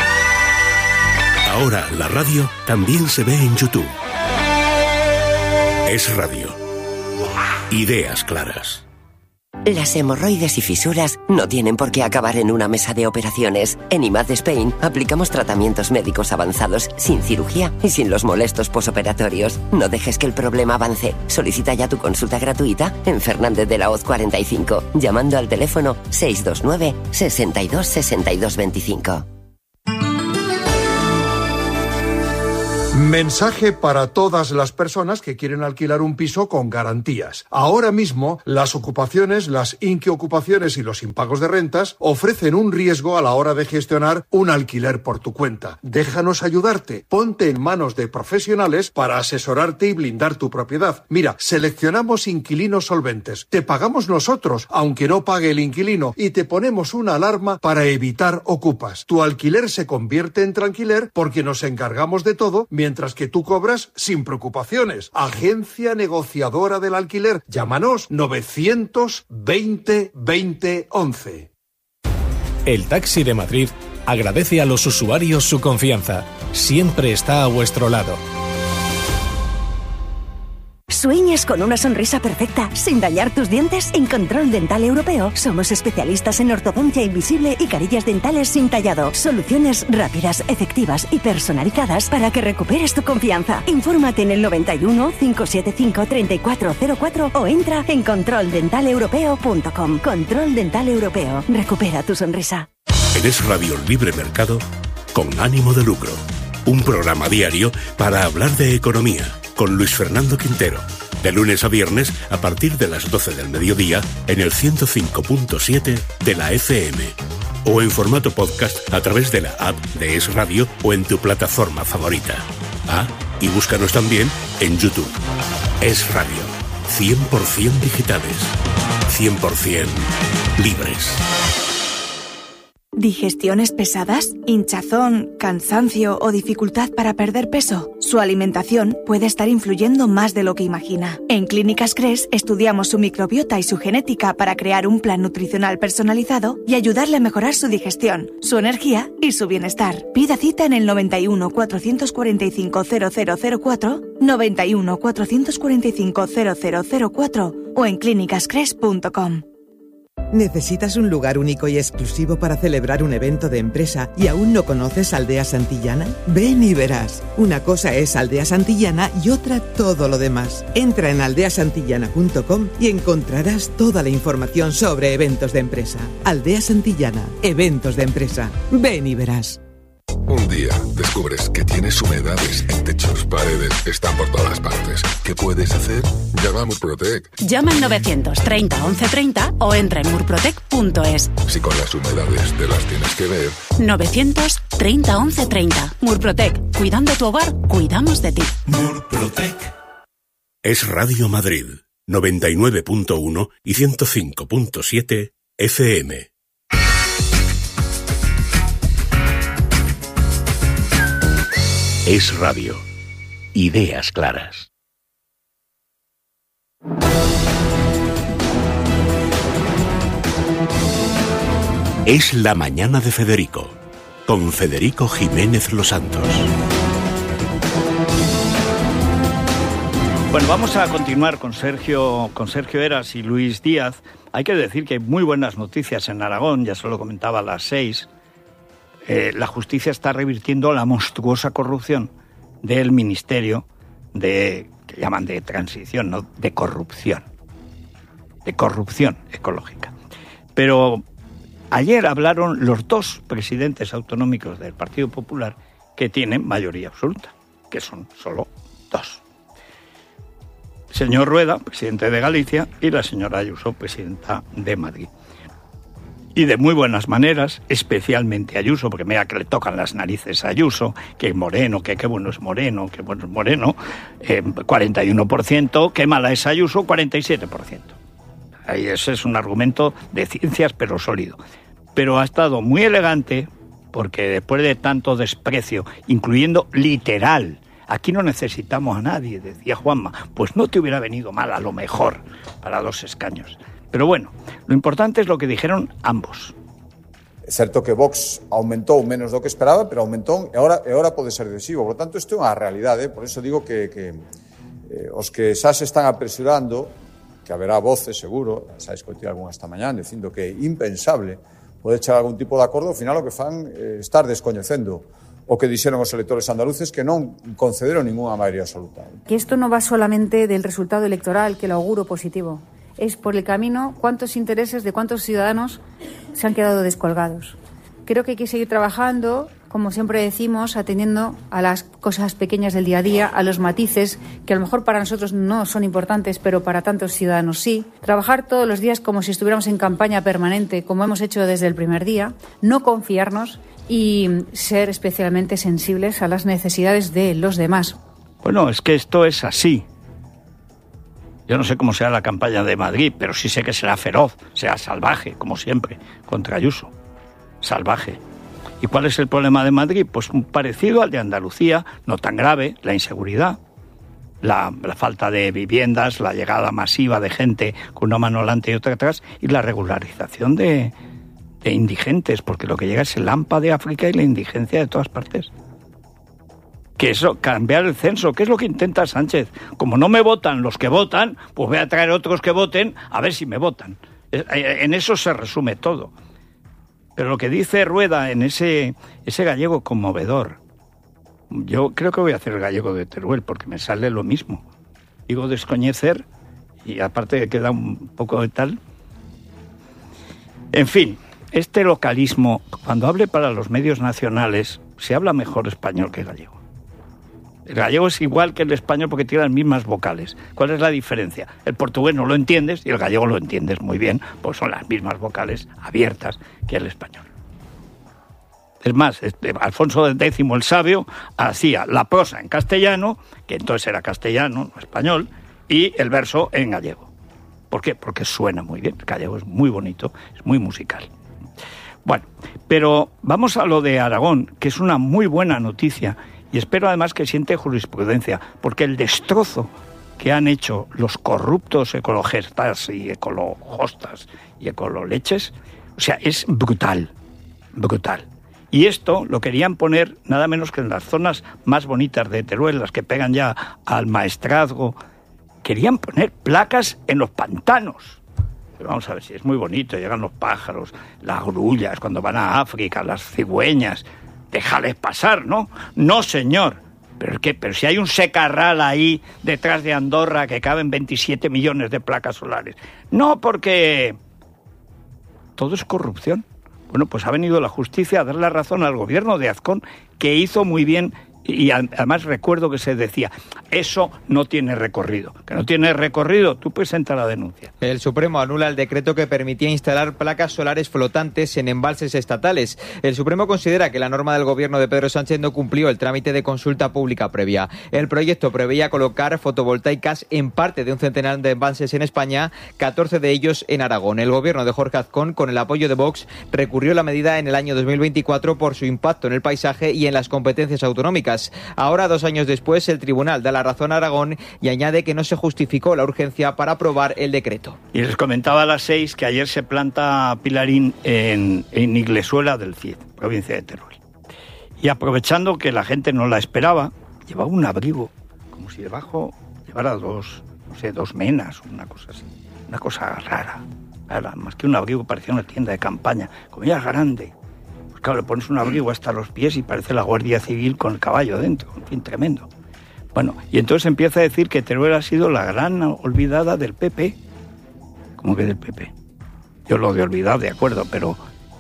Ahora la radio también se ve en YouTube. Es Radio. Ideas claras. Las hemorroides y fisuras no tienen por qué acabar en una mesa de operaciones. En IMAD Spain aplicamos tratamientos médicos avanzados, sin cirugía y sin los molestos posoperatorios. No dejes que el problema avance. Solicita ya tu consulta gratuita en Fernández de la Hoz 45, llamando al teléfono 629 62 62 25. Mensaje para todas las personas que quieren alquilar un piso con garantías. Ahora mismo, las ocupaciones, las inquiocupaciones y los impagos de rentas ofrecen un riesgo a la hora de gestionar un alquiler por tu cuenta. Déjanos ayudarte. Ponte en manos de profesionales para asesorarte y blindar tu propiedad. Mira, seleccionamos inquilinos solventes. Te pagamos nosotros, aunque no pague el inquilino, y te ponemos una alarma para evitar ocupas. Tu alquiler se convierte en tranquiler porque nos encargamos de todo, mientras que tú cobras sin preocupaciones. Agencia negociadora del alquiler. Llámanos 920 20 11. El Taxi de Madrid agradece a los usuarios su confianza. Siempre está a vuestro lado. ¿Sueñas con una sonrisa perfecta sin dañar tus dientes? En Control Dental Europeo somos especialistas en ortodoncia invisible y carillas dentales sin tallado. Soluciones rápidas, efectivas y personalizadas para que recuperes tu confianza. Infórmate en el 91 575 3404 o entra en controldentaleuropeo.com. Control Dental Europeo. Recupera tu sonrisa. En Es Radio Libre Mercado, con ánimo de lucro. Un programa diario para hablar de economía, con Luis Fernando Quintero, de lunes a viernes a partir de las 12 del mediodía en el 105.7 de la FM o en formato podcast a través de la app de Es Radio o en tu plataforma favorita. Y búscanos también en YouTube. Es Radio, 100% digitales, 100% libres. ¿Digestiones pesadas? ¿Hinchazón, cansancio o dificultad para perder peso? Su alimentación puede estar influyendo más de lo que imagina. En Clínicas Cres estudiamos su microbiota y su genética para crear un plan nutricional personalizado y ayudarle a mejorar su digestión, su energía y su bienestar. Pida cita en el 91 445 0004, 91 445 0004 o en clínicascres.com. ¿Necesitas un lugar único y exclusivo para celebrar un evento de empresa y aún no conoces Aldea Santillana? Ven y verás. Una cosa es Aldea Santillana y otra todo lo demás. Entra en aldeasantillana.com y encontrarás toda la información sobre eventos de empresa. Aldea Santillana, eventos de empresa. Ven y verás. Un día descubres que tienes humedades en techos, paredes, están por todas partes. ¿Qué puedes hacer? Llama a Murprotec. Llama al 930 1130 o entra en murprotec.es. Si con las humedades te las tienes que ver. 930 1130. Murprotec. Cuidando tu hogar, cuidamos de ti. Murprotec. Es Radio Madrid, 99.1 y 105.7 FM. Es Radio. Ideas claras. Es la mañana de Federico, con Federico Jiménez Los Santos. Bueno, vamos a continuar con Sergio Eras y Luis Díaz. Hay que decir que hay muy buenas noticias en Aragón, ya se lo comentaba a las 6. La justicia está revirtiendo la monstruosa corrupción del ministerio que llaman de transición, no de corrupción ecológica. Pero ayer hablaron los dos presidentes autonómicos del Partido Popular que tienen mayoría absoluta, que son solo dos. El señor Rueda, presidente de Galicia, y la señora Ayuso, presidenta de Madrid. Y de muy buenas maneras, especialmente Ayuso, porque mira que le tocan las narices a Ayuso, que Moreno, que qué bueno es Moreno, 41%, qué mala es Ayuso, 47%. Ahí ese es un argumento de ciencias, pero sólido. Pero ha estado muy elegante, porque después de tanto desprecio, incluyendo literal, aquí no necesitamos a nadie, decía Juanma, pues no te hubiera venido mal a lo mejor para 2 escaños. Pero bueno, lo importante es lo que dijeron ambos. É certo que Vox aumentou menos do que esperaba, pero aumentou e agora pode ser decisivo. Por tanto, isto é unha realidade. Por iso digo que os que xa se están apresurando, que haberá voces, seguro, xa escoitei algunha esta mañá, dicindo que é impensable poder chegar a algún tipo de acordo, ao final o que fan estar descoñecendo o que dixeron os electores andaluces, que non concederon ninguna maioría absoluta. Que isto non va solamente del resultado electoral, que lo auguro positivo. Es por el camino cuántos intereses de cuántos ciudadanos se han quedado descolgados. Creo que hay que seguir trabajando como siempre decimos, atendiendo a las cosas pequeñas del día a día, a los matices que a lo mejor para nosotros no son importantes, pero para tantos ciudadanos sí. Trabajar todos los días como si estuviéramos en campaña permanente, como hemos hecho desde el primer día. No confiarnos y ser especialmente sensibles a las necesidades de los demás. Bueno, es que esto es así. Yo no sé cómo será la campaña de Madrid, pero sí sé que será feroz, será salvaje, como siempre, contra Ayuso. Salvaje. ¿Y cuál es el problema de Madrid? Pues un parecido al de Andalucía, no tan grave, la inseguridad, la falta de viviendas, la llegada masiva de gente con una mano delante y otra atrás, y la regularización de indigentes, porque lo que llega es el hampa de África y la indigencia de todas partes. Que eso, cambiar el censo, ¿qué es lo que intenta Sánchez? Como no me votan los que votan, pues voy a traer otros que voten a ver si me votan. En eso se resume todo. Pero lo que dice Rueda en ese gallego conmovedor, yo creo que voy a hacer el gallego de Teruel porque me sale lo mismo. Digo descoñecer y aparte queda un poco de tal. En fin, este localismo, cuando hable para los medios nacionales, se habla mejor español que gallego. El gallego es igual que el español porque tiene las mismas vocales. ¿Cuál es la diferencia? El portugués no lo entiendes y el gallego lo entiendes muy bien, pues son las mismas vocales abiertas que el español. Es más, Alfonso X el Sabio hacía la prosa en castellano, que entonces era castellano, no español, y el verso en gallego. ¿Por qué? Porque suena muy bien. El gallego es muy bonito, es muy musical. Bueno, pero vamos a lo de Aragón, que es una muy buena noticia. Y espero además que siente jurisprudencia, porque el destrozo que han hecho los corruptos ecologistas y ecolojostas y ecololeches, o sea, es brutal, brutal. Y esto lo querían poner nada menos que en las zonas más bonitas de Teruel, las que pegan ya al maestrazgo. Querían poner placas en los pantanos. Pero vamos a ver si es muy bonito, llegan los pájaros, las grullas, cuando van a África, las cigüeñas. Déjales pasar, ¿no? No, señor. Pero si hay un secarral ahí detrás de Andorra que caben 27 millones de placas solares. No, porque todo es corrupción. Bueno, pues ha venido la justicia a dar la razón al gobierno de Azcón, que hizo muy bien. Y además recuerdo que se decía, eso no tiene recorrido. Que no tiene recorrido, tú presentas la denuncia. El Supremo anula el decreto que permitía instalar placas solares flotantes en embalses estatales. El Supremo considera que la norma del gobierno de Pedro Sánchez no cumplió el trámite de consulta pública previa. El proyecto preveía colocar fotovoltaicas en parte de un centenar de embalses en España, 14 de ellos en Aragón. El gobierno de Jorge Azcón, con el apoyo de Vox, recurrió la medida en el año 2024 por su impacto en el paisaje y en las competencias autonómicas. Ahora, 2 años después, el tribunal da la razón a Aragón y añade que no se justificó la urgencia para aprobar el decreto. Y les comentaba a las 6 que ayer se planta pilarín en Iglesuela del Cid, provincia de Teruel. Y aprovechando que la gente no la esperaba, llevaba un abrigo, como si debajo llevara dos menas, una cosa así. Una cosa rara, más que un abrigo, parecía una tienda de campaña, como ya grande. Claro, le pones un abrigo hasta los pies y parece la Guardia Civil con el caballo dentro, en fin, tremendo. Bueno, y entonces empieza a decir que Teruel ha sido la gran olvidada del PP. ¿Cómo que del PP? Yo lo de olvidar, de acuerdo, pero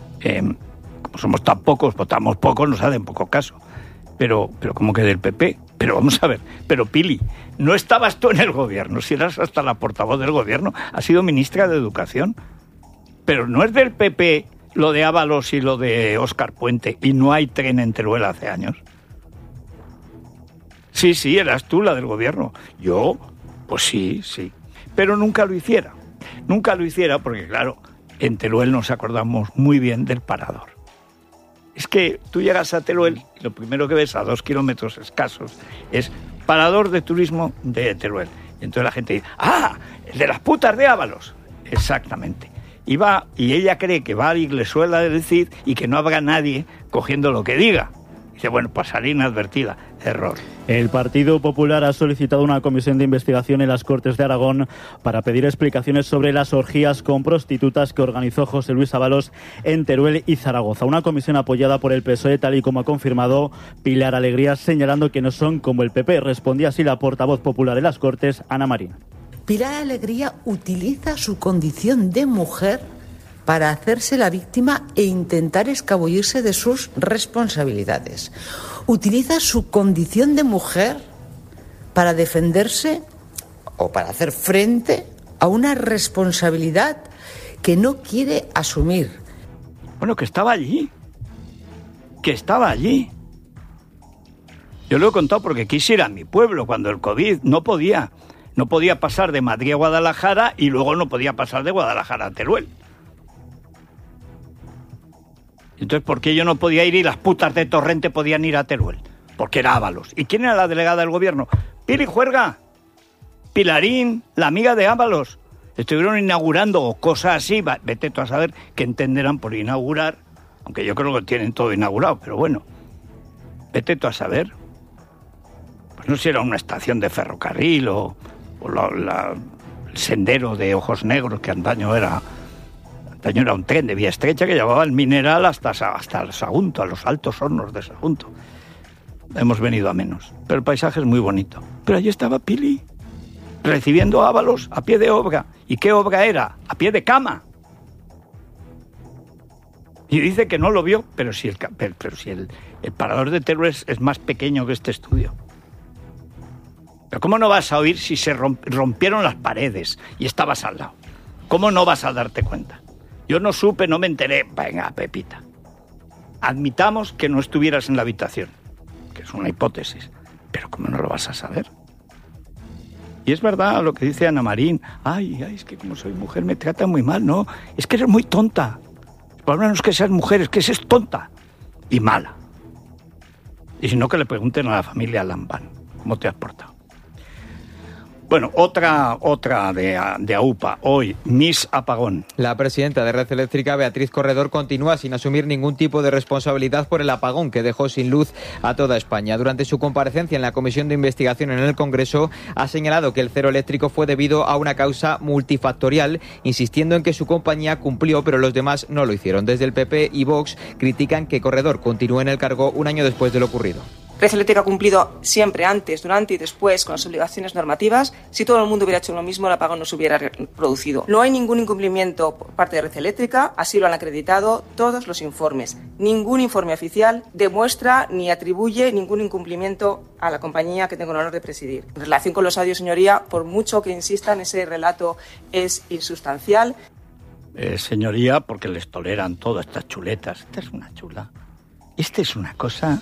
como somos tan pocos, votamos pocos, nos hacen poco caso. Pero ¿cómo que del PP? Pero vamos a ver, pero Pili, no estabas tú en el gobierno, si eras hasta la portavoz del gobierno, has sido ministra de Educación, pero no es del PP lo de Ábalos y lo de Óscar Puente, y no hay tren en Teruel hace años. Sí, eras tú la del gobierno. Yo, pues sí, pero nunca lo hiciera porque claro, en Teruel nos acordamos muy bien del parador. Es que tú llegas a Teruel y lo primero que ves a 2 kilómetros escasos es parador de turismo de Teruel. Y entonces la gente dice, el de las putas de Ábalos. Exactamente. Y ella cree que va a la Iglesuela del Cid y que no habrá nadie cogiendo lo que diga. Dice, bueno, pasará inadvertida. Error. El Partido Popular ha solicitado una comisión de investigación en las Cortes de Aragón para pedir explicaciones sobre las orgías con prostitutas que organizó José Luis Ábalos en Teruel y Zaragoza. Una comisión apoyada por el PSOE, tal y como ha confirmado Pilar Alegría, señalando que no son como el PP. Respondía así la portavoz popular en las Cortes, Ana Marín. Pilar Alegría utiliza su condición de mujer para hacerse la víctima e intentar escabullirse de sus responsabilidades. Utiliza su condición de mujer para defenderse o para hacer frente a una responsabilidad que no quiere asumir. Bueno, que estaba allí. Yo lo he contado porque quise ir a mi pueblo cuando el COVID no podía pasar de Madrid a Guadalajara y luego no podía pasar de Guadalajara a Teruel. Entonces, ¿por qué yo no podía ir y las putas de Torrente podían ir a Teruel? Porque era Ábalos. ¿Y quién era la delegada del gobierno? Pili Juerga, Pilarín, la amiga de Ábalos. Estuvieron inaugurando cosas así, vete tú a saber qué entenderán por inaugurar, aunque yo creo que tienen todo inaugurado, pero bueno, vete tú a saber. Pues no sé si era una estación de ferrocarril o el sendero de Ojos Negros, que antaño era un tren de vía estrecha que llevaba el mineral hasta el Sagunto, a los altos hornos de Sagunto. Hemos venido a menos, pero el paisaje es muy bonito. Pero allí estaba Pili, recibiendo a Ábalos a pie de obra. ¿Y qué obra era? A pie de cama. Y dice que no lo vio, pero si el parador de Teruel es más pequeño que este estudio. Pero ¿cómo no vas a oír si se rompieron las paredes y estabas al lado? ¿Cómo no vas a darte cuenta? Yo no supe, no me enteré. Venga, Pepita. Admitamos que no estuvieras en la habitación, que es una hipótesis. Pero ¿cómo no lo vas a saber? Y es verdad lo que dice Ana Marín. Ay, es que como soy mujer me tratan muy mal. No, es que eres muy tonta. El problema no es que seas mujer, es que seas tonta y mala. Y si no, que le pregunten a la familia Lambán cómo te has portado. Bueno, otra de AUPA, hoy, Miss Apagón. La presidenta de Red Eléctrica, Beatriz Corredor, continúa sin asumir ningún tipo de responsabilidad por el apagón que dejó sin luz a toda España. Durante su comparecencia en la Comisión de Investigación en el Congreso, ha señalado que el cero eléctrico fue debido a una causa multifactorial, insistiendo en que su compañía cumplió, pero los demás no lo hicieron. Desde el PP y Vox critican que Corredor continúe en el cargo un año después de lo ocurrido. Red Eléctrica ha cumplido siempre, antes, durante y después, con las obligaciones normativas. Si todo el mundo hubiera hecho lo mismo, el apagón no se hubiera producido. No hay ningún incumplimiento por parte de Red Eléctrica, así lo han acreditado todos los informes. Ningún informe oficial demuestra ni atribuye ningún incumplimiento a la compañía que tengo el honor de presidir. En relación con los audios, señoría, por mucho que insistan, ese relato es insustancial. Señoría, porque les toleran todas estas chuletas. Esta es una chula. Esta es una cosa...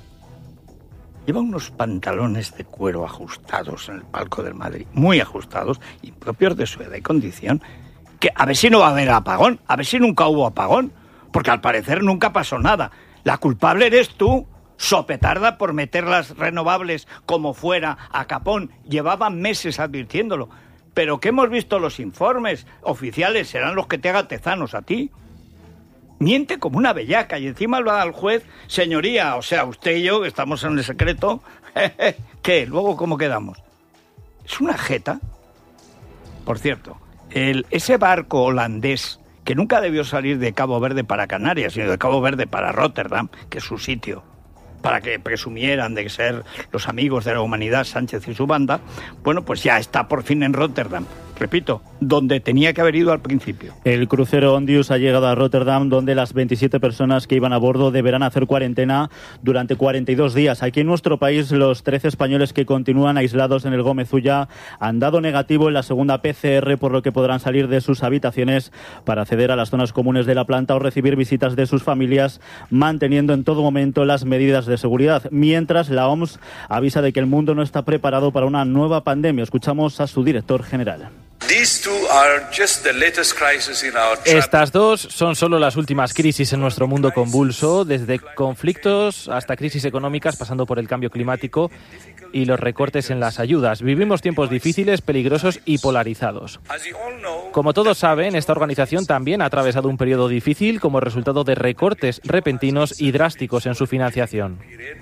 Lleva unos pantalones de cuero ajustados en el palco del Madrid, muy ajustados, impropios de su edad y condición, que a ver si no va a haber apagón, a ver si nunca hubo apagón, porque al parecer nunca pasó nada. La culpable eres tú, sopetarda por meter las renovables como fuera a capón. Llevaban meses advirtiéndolo. Pero que hemos visto los informes oficiales, serán los que te hagan tezanos a ti. Miente como una bellaca y encima lo da al juez, señoría, o sea, usted y yo, que estamos en el secreto, ¿qué? Luego, ¿cómo quedamos? Es una jeta. Por cierto, ese barco holandés, que nunca debió salir de Cabo Verde para Canarias, sino de Cabo Verde para Rotterdam, que es su sitio, para que presumieran de ser los amigos de la humanidad, Sánchez y su banda, bueno, pues ya está por fin en Rotterdam. Repito, donde tenía que haber ido al principio. El crucero Ondius ha llegado a Rotterdam, donde las 27 personas que iban a bordo deberán hacer cuarentena durante 42 días. Aquí en nuestro país, los 13 españoles que continúan aislados en el Gómez Ulla han dado negativo en la segunda PCR, por lo que podrán salir de sus habitaciones para acceder a las zonas comunes de la planta o recibir visitas de sus familias, manteniendo en todo momento las medidas de seguridad. Mientras, la OMS avisa de que el mundo no está preparado para una nueva pandemia. Escuchamos a su director general. Estas dos son solo las últimas crisis en nuestro mundo convulso, desde conflictos hasta crisis económicas, pasando por el cambio climático y los recortes en las ayudas. Vivimos tiempos difíciles, peligrosos y polarizados. Como todos saben, esta organización también ha atravesado un periodo difícil como resultado de recortes repentinos y drásticos en su financiación.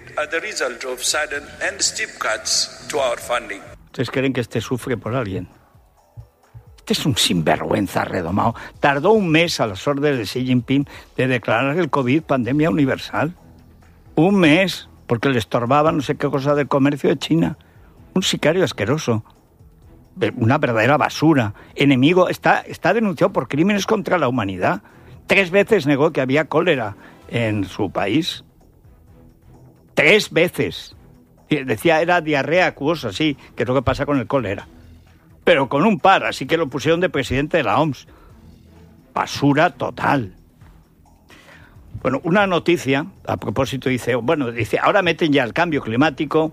¿Ustedes creen que este sufre por alguien? Este es un sinvergüenza redomado. Tardó un mes a las órdenes de Xi Jinping de declarar el COVID pandemia universal. Un mes, porque le estorbaba no sé qué cosa del comercio de China. Un sicario asqueroso. una verdadera basura. Enemigo, está denunciado por crímenes contra la humanidad. 3 veces negó que había cólera en su país. 3 veces. Decía, era diarrea acuosa, sí, que es lo que pasa con el cólera. Pero con un par, así que lo pusieron de presidente de la OMS. Basura total. Bueno, una noticia, a propósito, dice, ahora meten ya el cambio climático,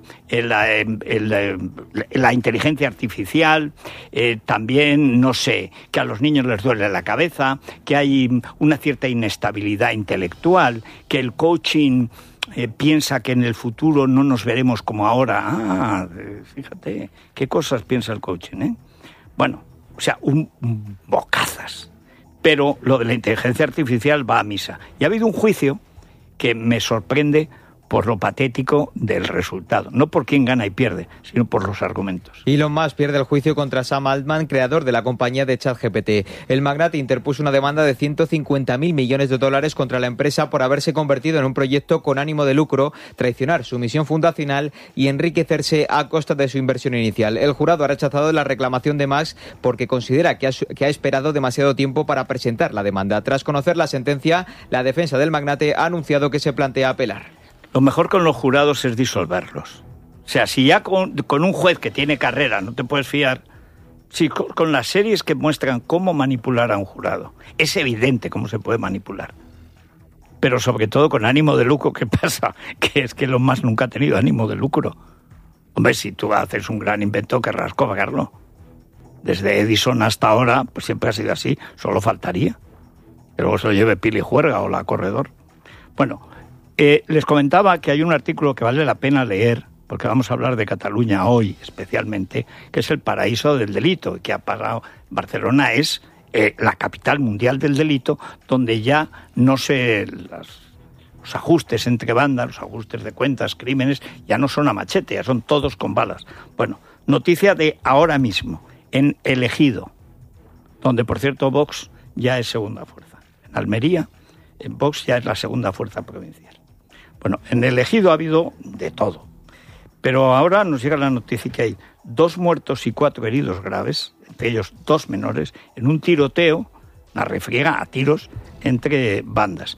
la inteligencia artificial, también, no sé, que a los niños les duele la cabeza, que hay una cierta inestabilidad intelectual, que el coaching piensa que en el futuro no nos veremos como ahora. Fíjate, qué cosas piensa el coaching, ¿eh? Bueno, o sea, un bocazas. Pero lo de la inteligencia artificial va a misa. Y ha habido un juicio que me sorprende por lo patético del resultado. No por quién gana y pierde, sino por los argumentos. Elon Musk pierde el juicio contra Sam Altman, creador de la compañía de ChatGPT. El magnate interpuso una demanda de $150.000 millones contra la empresa por haberse convertido en un proyecto con ánimo de lucro, traicionar su misión fundacional y enriquecerse a costa de su inversión inicial. El jurado ha rechazado la reclamación de Musk porque considera que ha esperado demasiado tiempo para presentar la demanda. Tras conocer la sentencia, la defensa del magnate ha anunciado que se plantea apelar. Lo mejor con los jurados es disolverlos. O sea, si ya con un juez que tiene carrera no te puedes fiar, si con las series que muestran cómo manipular a un jurado, es evidente cómo se puede manipular. Pero sobre todo con ánimo de lucro, ¿qué pasa? Que es que Elon Musk nunca ha tenido ánimo de lucro. Hombre, si tú haces un gran invento, querrás cobrarlo. Desde Edison hasta ahora, pues siempre ha sido así, solo faltaría. Que luego se lo lleve Pili Juerga o la Corredor. Bueno, les comentaba que hay un artículo que vale la pena leer, porque vamos a hablar de Cataluña hoy especialmente, que es el paraíso del delito, que ha pasado. Barcelona es la capital mundial del delito, donde ya no sé, los ajustes entre bandas, los ajustes de cuentas, crímenes, ya no son a machete, ya son todos con balas. Bueno, noticia de ahora mismo, en El Ejido, donde por cierto Vox ya es segunda fuerza. En Almería, en Vox ya es la segunda fuerza provincial. Bueno, en El Ejido ha habido de todo. Pero ahora nos llega la noticia que hay 2 muertos y 4 heridos graves, entre ellos 2 menores, en un tiroteo, una refriega a tiros entre bandas.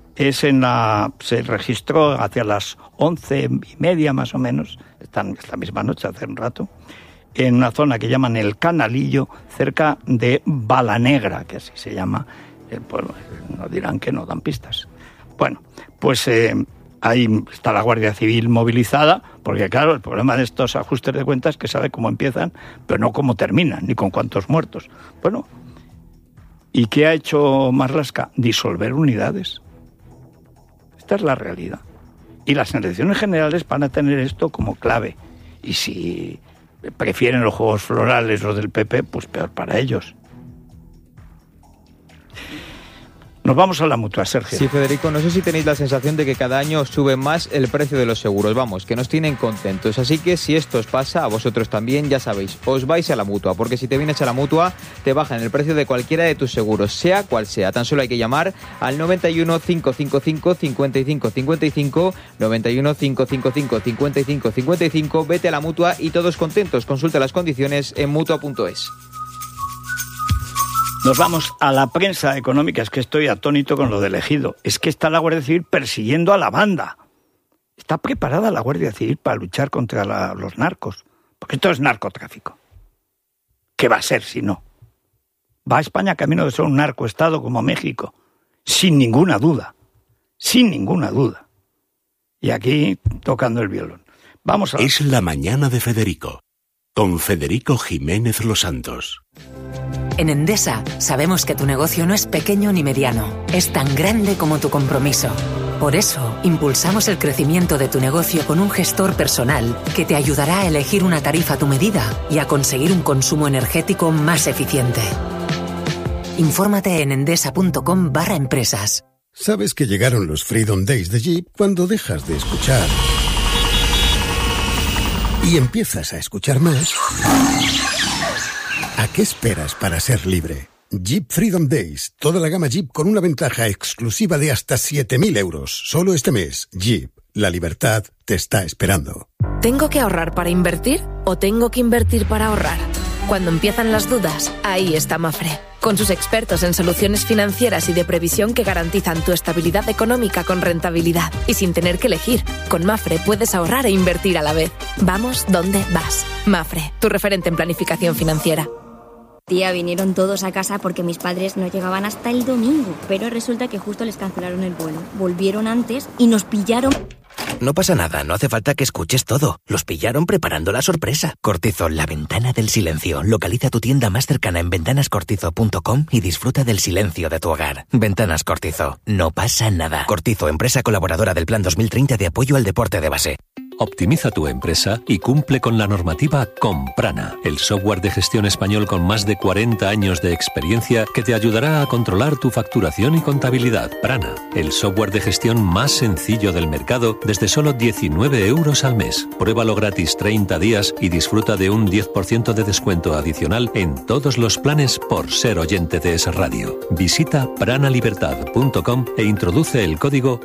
Se registró hacia las 11:30 más o menos, esta misma noche, hace un rato, en una zona que llaman El Canalillo, cerca de Balanegra, que así se llama el pueblo. No dirán que no dan pistas. Bueno, pues ahí está la Guardia Civil movilizada, porque claro, el problema de estos ajustes de cuentas es que sabe cómo empiezan, pero no cómo terminan, ni con cuántos muertos. Bueno, ¿y qué ha hecho Marlaska? Disolver unidades. Esta es la realidad. Y las elecciones generales van a tener esto como clave. Y si prefieren los juegos florales, los del PP, pues peor para ellos. Nos vamos a la Mutua, Sergio. Sí, Federico, no sé si tenéis la sensación de que cada año sube más el precio de los seguros. Vamos, que nos tienen contentos. Así que si esto os pasa, a vosotros también, ya sabéis, os vais a la Mutua. Porque si te vienes a la Mutua, te bajan el precio de cualquiera de tus seguros, sea cual sea. Tan solo hay que llamar al 91 555 55 55, 91 555 55 55, vete a la Mutua y todos contentos. Consulta las condiciones en Mutua.es. Nos vamos a la prensa económica. Es que estoy atónito con lo del Ejido. Es que está la Guardia Civil persiguiendo a la banda. Está preparada la Guardia Civil para luchar contra los narcos. Porque esto es narcotráfico. ¿Qué va a ser si no? Va a España camino de ser un narcoestado como México. Sin ninguna duda. Sin ninguna duda. Y aquí tocando el violón. Vamos a... Es la mañana de Federico. Con Federico Jiménez Los Santos. En Endesa sabemos que tu negocio no es pequeño ni mediano, es tan grande como tu compromiso. Por eso, impulsamos el crecimiento de tu negocio con un gestor personal que te ayudará a elegir una tarifa a tu medida y a conseguir un consumo energético más eficiente. Infórmate en endesa.com/empresas. Sabes que llegaron los Freedom Days de Jeep cuando dejas de escuchar y empiezas a escuchar más. ¿A qué esperas para ser libre? Jeep Freedom Days. Toda la gama Jeep con una ventaja exclusiva de hasta 7.000 euros. Solo este mes. Jeep. La libertad te está esperando. ¿Tengo que ahorrar para invertir o tengo que invertir para ahorrar? Cuando empiezan las dudas, ahí está Mapfre, con sus expertos en soluciones financieras y de previsión que garantizan tu estabilidad económica con rentabilidad y sin tener que elegir. Con Mapfre puedes ahorrar e invertir a la vez. Vamos donde vas. Mapfre, tu referente en planificación financiera. Tía, vinieron todos a casa porque mis padres no llegaban hasta el domingo, pero resulta que justo les cancelaron el vuelo. Volvieron antes y nos pillaron... No pasa nada, no hace falta que escuches todo. Los pillaron preparando la sorpresa. Cortizo, la ventana del silencio. Localiza tu tienda más cercana en ventanascortizo.com y disfruta del silencio de tu hogar. Ventanas Cortizo, no pasa nada. Cortizo, empresa colaboradora del Plan 2030 de apoyo al deporte de base. Optimiza tu empresa y cumple con la normativa con Prana, el software de gestión español con más de 40 años de experiencia que te ayudará a controlar tu facturación y contabilidad. Prana, el software de gestión más sencillo del mercado desde solo 19 euros al mes. Pruébalo gratis 30 días y disfruta de un 10% de descuento adicional en todos los planes por ser oyente de Es Radio. Visita pranalibertad.com e introduce el código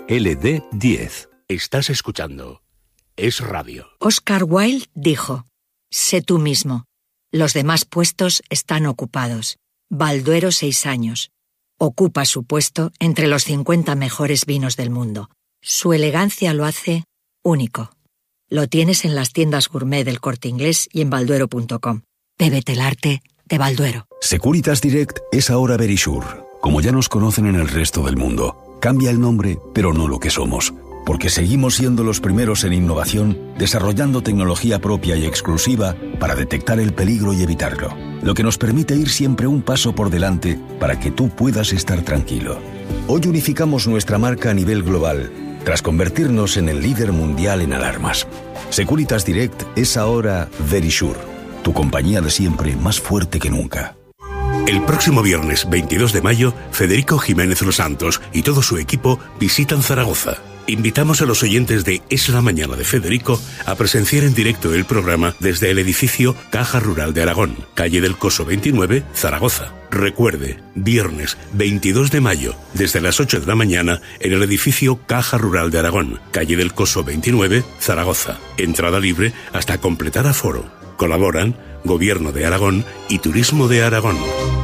LD10. Estás escuchando Es Radio. Oscar Wilde dijo: sé tú mismo. Los demás puestos están ocupados. Balduero 6 años. Ocupa su puesto entre los 50 mejores vinos del mundo. Su elegancia lo hace único. Lo tienes en las tiendas gourmet del Corte Inglés y en balduero.com. Bébete el arte de Balduero. Securitas Direct es ahora Verisure. Como ya nos conocen en el resto del mundo. Cambia el nombre, pero no lo que somos. Porque seguimos siendo los primeros en innovación, desarrollando tecnología propia y exclusiva para detectar el peligro y evitarlo. Lo que nos permite ir siempre un paso por delante para que tú puedas estar tranquilo. Hoy unificamos nuestra marca a nivel global, tras convertirnos en el líder mundial en alarmas. Securitas Direct es ahora Verisure, tu compañía de siempre más fuerte que nunca. El próximo viernes 22 de mayo, Federico Jiménez Los Santos y todo su equipo visitan Zaragoza. Invitamos a los oyentes de Es la Mañana de Federico a presenciar en directo el programa desde el edificio Caja Rural de Aragón, calle del Coso 29, Zaragoza. Recuerde, viernes 22 de mayo, desde las 8 de la mañana, en el edificio Caja Rural de Aragón, calle del Coso 29, Zaragoza. Entrada libre hasta completar aforo. Colaboran Gobierno de Aragón y Turismo de Aragón.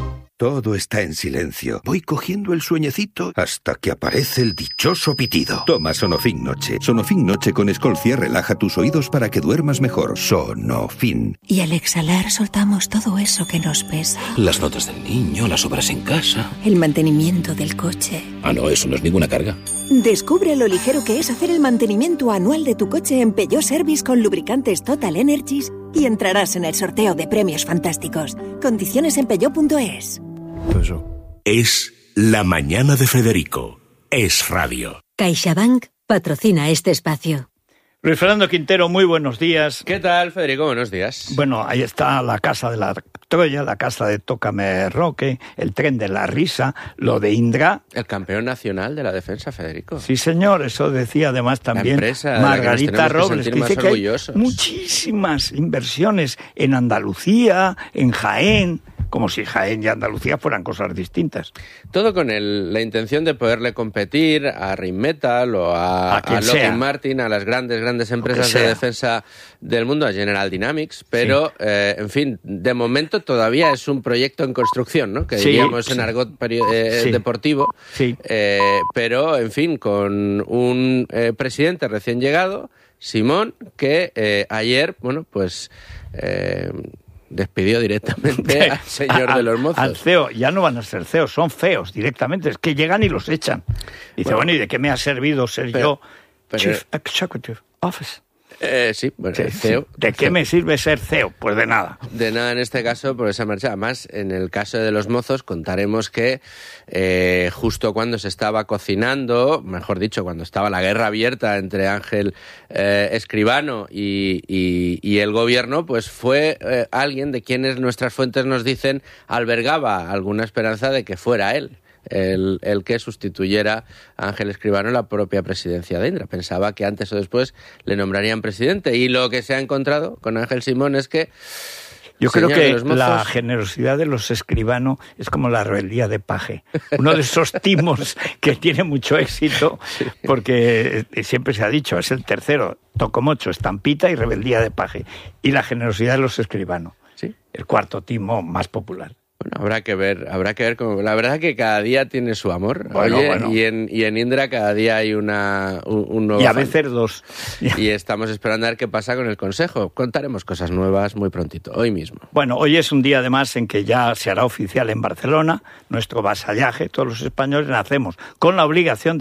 Todo está en silencio. Voy cogiendo el sueñecito hasta que aparece el dichoso pitido. Toma Sonofin Noche. Sonofin Noche con Escolcia relaja tus oídos para que duermas mejor. Sonofin. Y al exhalar soltamos todo eso que nos pesa. Las notas del niño, las obras en casa. El mantenimiento del coche. Ah, no, eso no es ninguna carga. Descubre lo ligero que es hacer el mantenimiento anual de tu coche en Peugeot Service con lubricantes Total Energies y entrarás en el sorteo de premios fantásticos. Condiciones en peugeot.es. Es La Mañana de Federico. Es Radio. CaixaBank patrocina este espacio. Luis Fernando Quintero, muy buenos días. ¿Qué tal, Federico? Buenos días. Bueno, ahí está la casa de la Troya, la casa de Tócame Roque, el tren de la risa, lo de Indra. El campeón nacional de la defensa, Federico. Sí, señor, eso decía además también Margarita Robles, que dice que hay muchísimas inversiones en Andalucía, en Jaén, como si Jaén y Andalucía fueran cosas distintas. Todo con la intención de poderle competir a Rheinmetall o a Lockheed Martin, a las grandes empresas de defensa del mundo, a General Dynamics, pero, en fin, de momento todavía es un proyecto en construcción, ¿no? Que diríamos en argot deportivo, pero, en fin, con un presidente recién llegado, Simón, que ayer, bueno, pues... despidió directamente al señor de los mozos. Al CEO, ya no van a ser CEOs, son feos directamente, es que llegan y los echan. Dice, bueno, ¿y de qué me ha servido ser yo Chief Executive Officer? Sí, bueno, CEO. ¿De qué me sirve ser CEO? Pues de nada. De nada en este caso, por esa marcha. Además, en el caso de los mozos, contaremos que justo cuando se estaba cocinando, mejor dicho, cuando estaba la guerra abierta entre Ángel Escribano y el gobierno, pues fue alguien de quienes nuestras fuentes nos dicen albergaba alguna esperanza de que fuera él. El que sustituyera a Ángel Escribano en la propia presidencia de Indra. Pensaba que antes o después le nombrarían presidente, y lo que se ha encontrado con Ángel Simón es que... Yo creo que la generosidad de los Escribano es como la rebeldía de Paje, uno de esos timos que tiene mucho éxito, porque siempre se ha dicho, es el tercero, Tocomocho, Estampita y rebeldía de Paje, y la generosidad de los Escribano. el cuarto timo más popular. Bueno, habrá que ver cómo. La verdad que cada día tiene su amor. Bueno. Y en Indra cada día hay un nuevo. Y a veces dos. Y estamos esperando a ver qué pasa con el Consejo. Contaremos cosas nuevas muy prontito, hoy mismo. Bueno, hoy es un día además en que ya se hará oficial en Barcelona nuestro vasallaje. Todos los españoles nacemos con la obligación de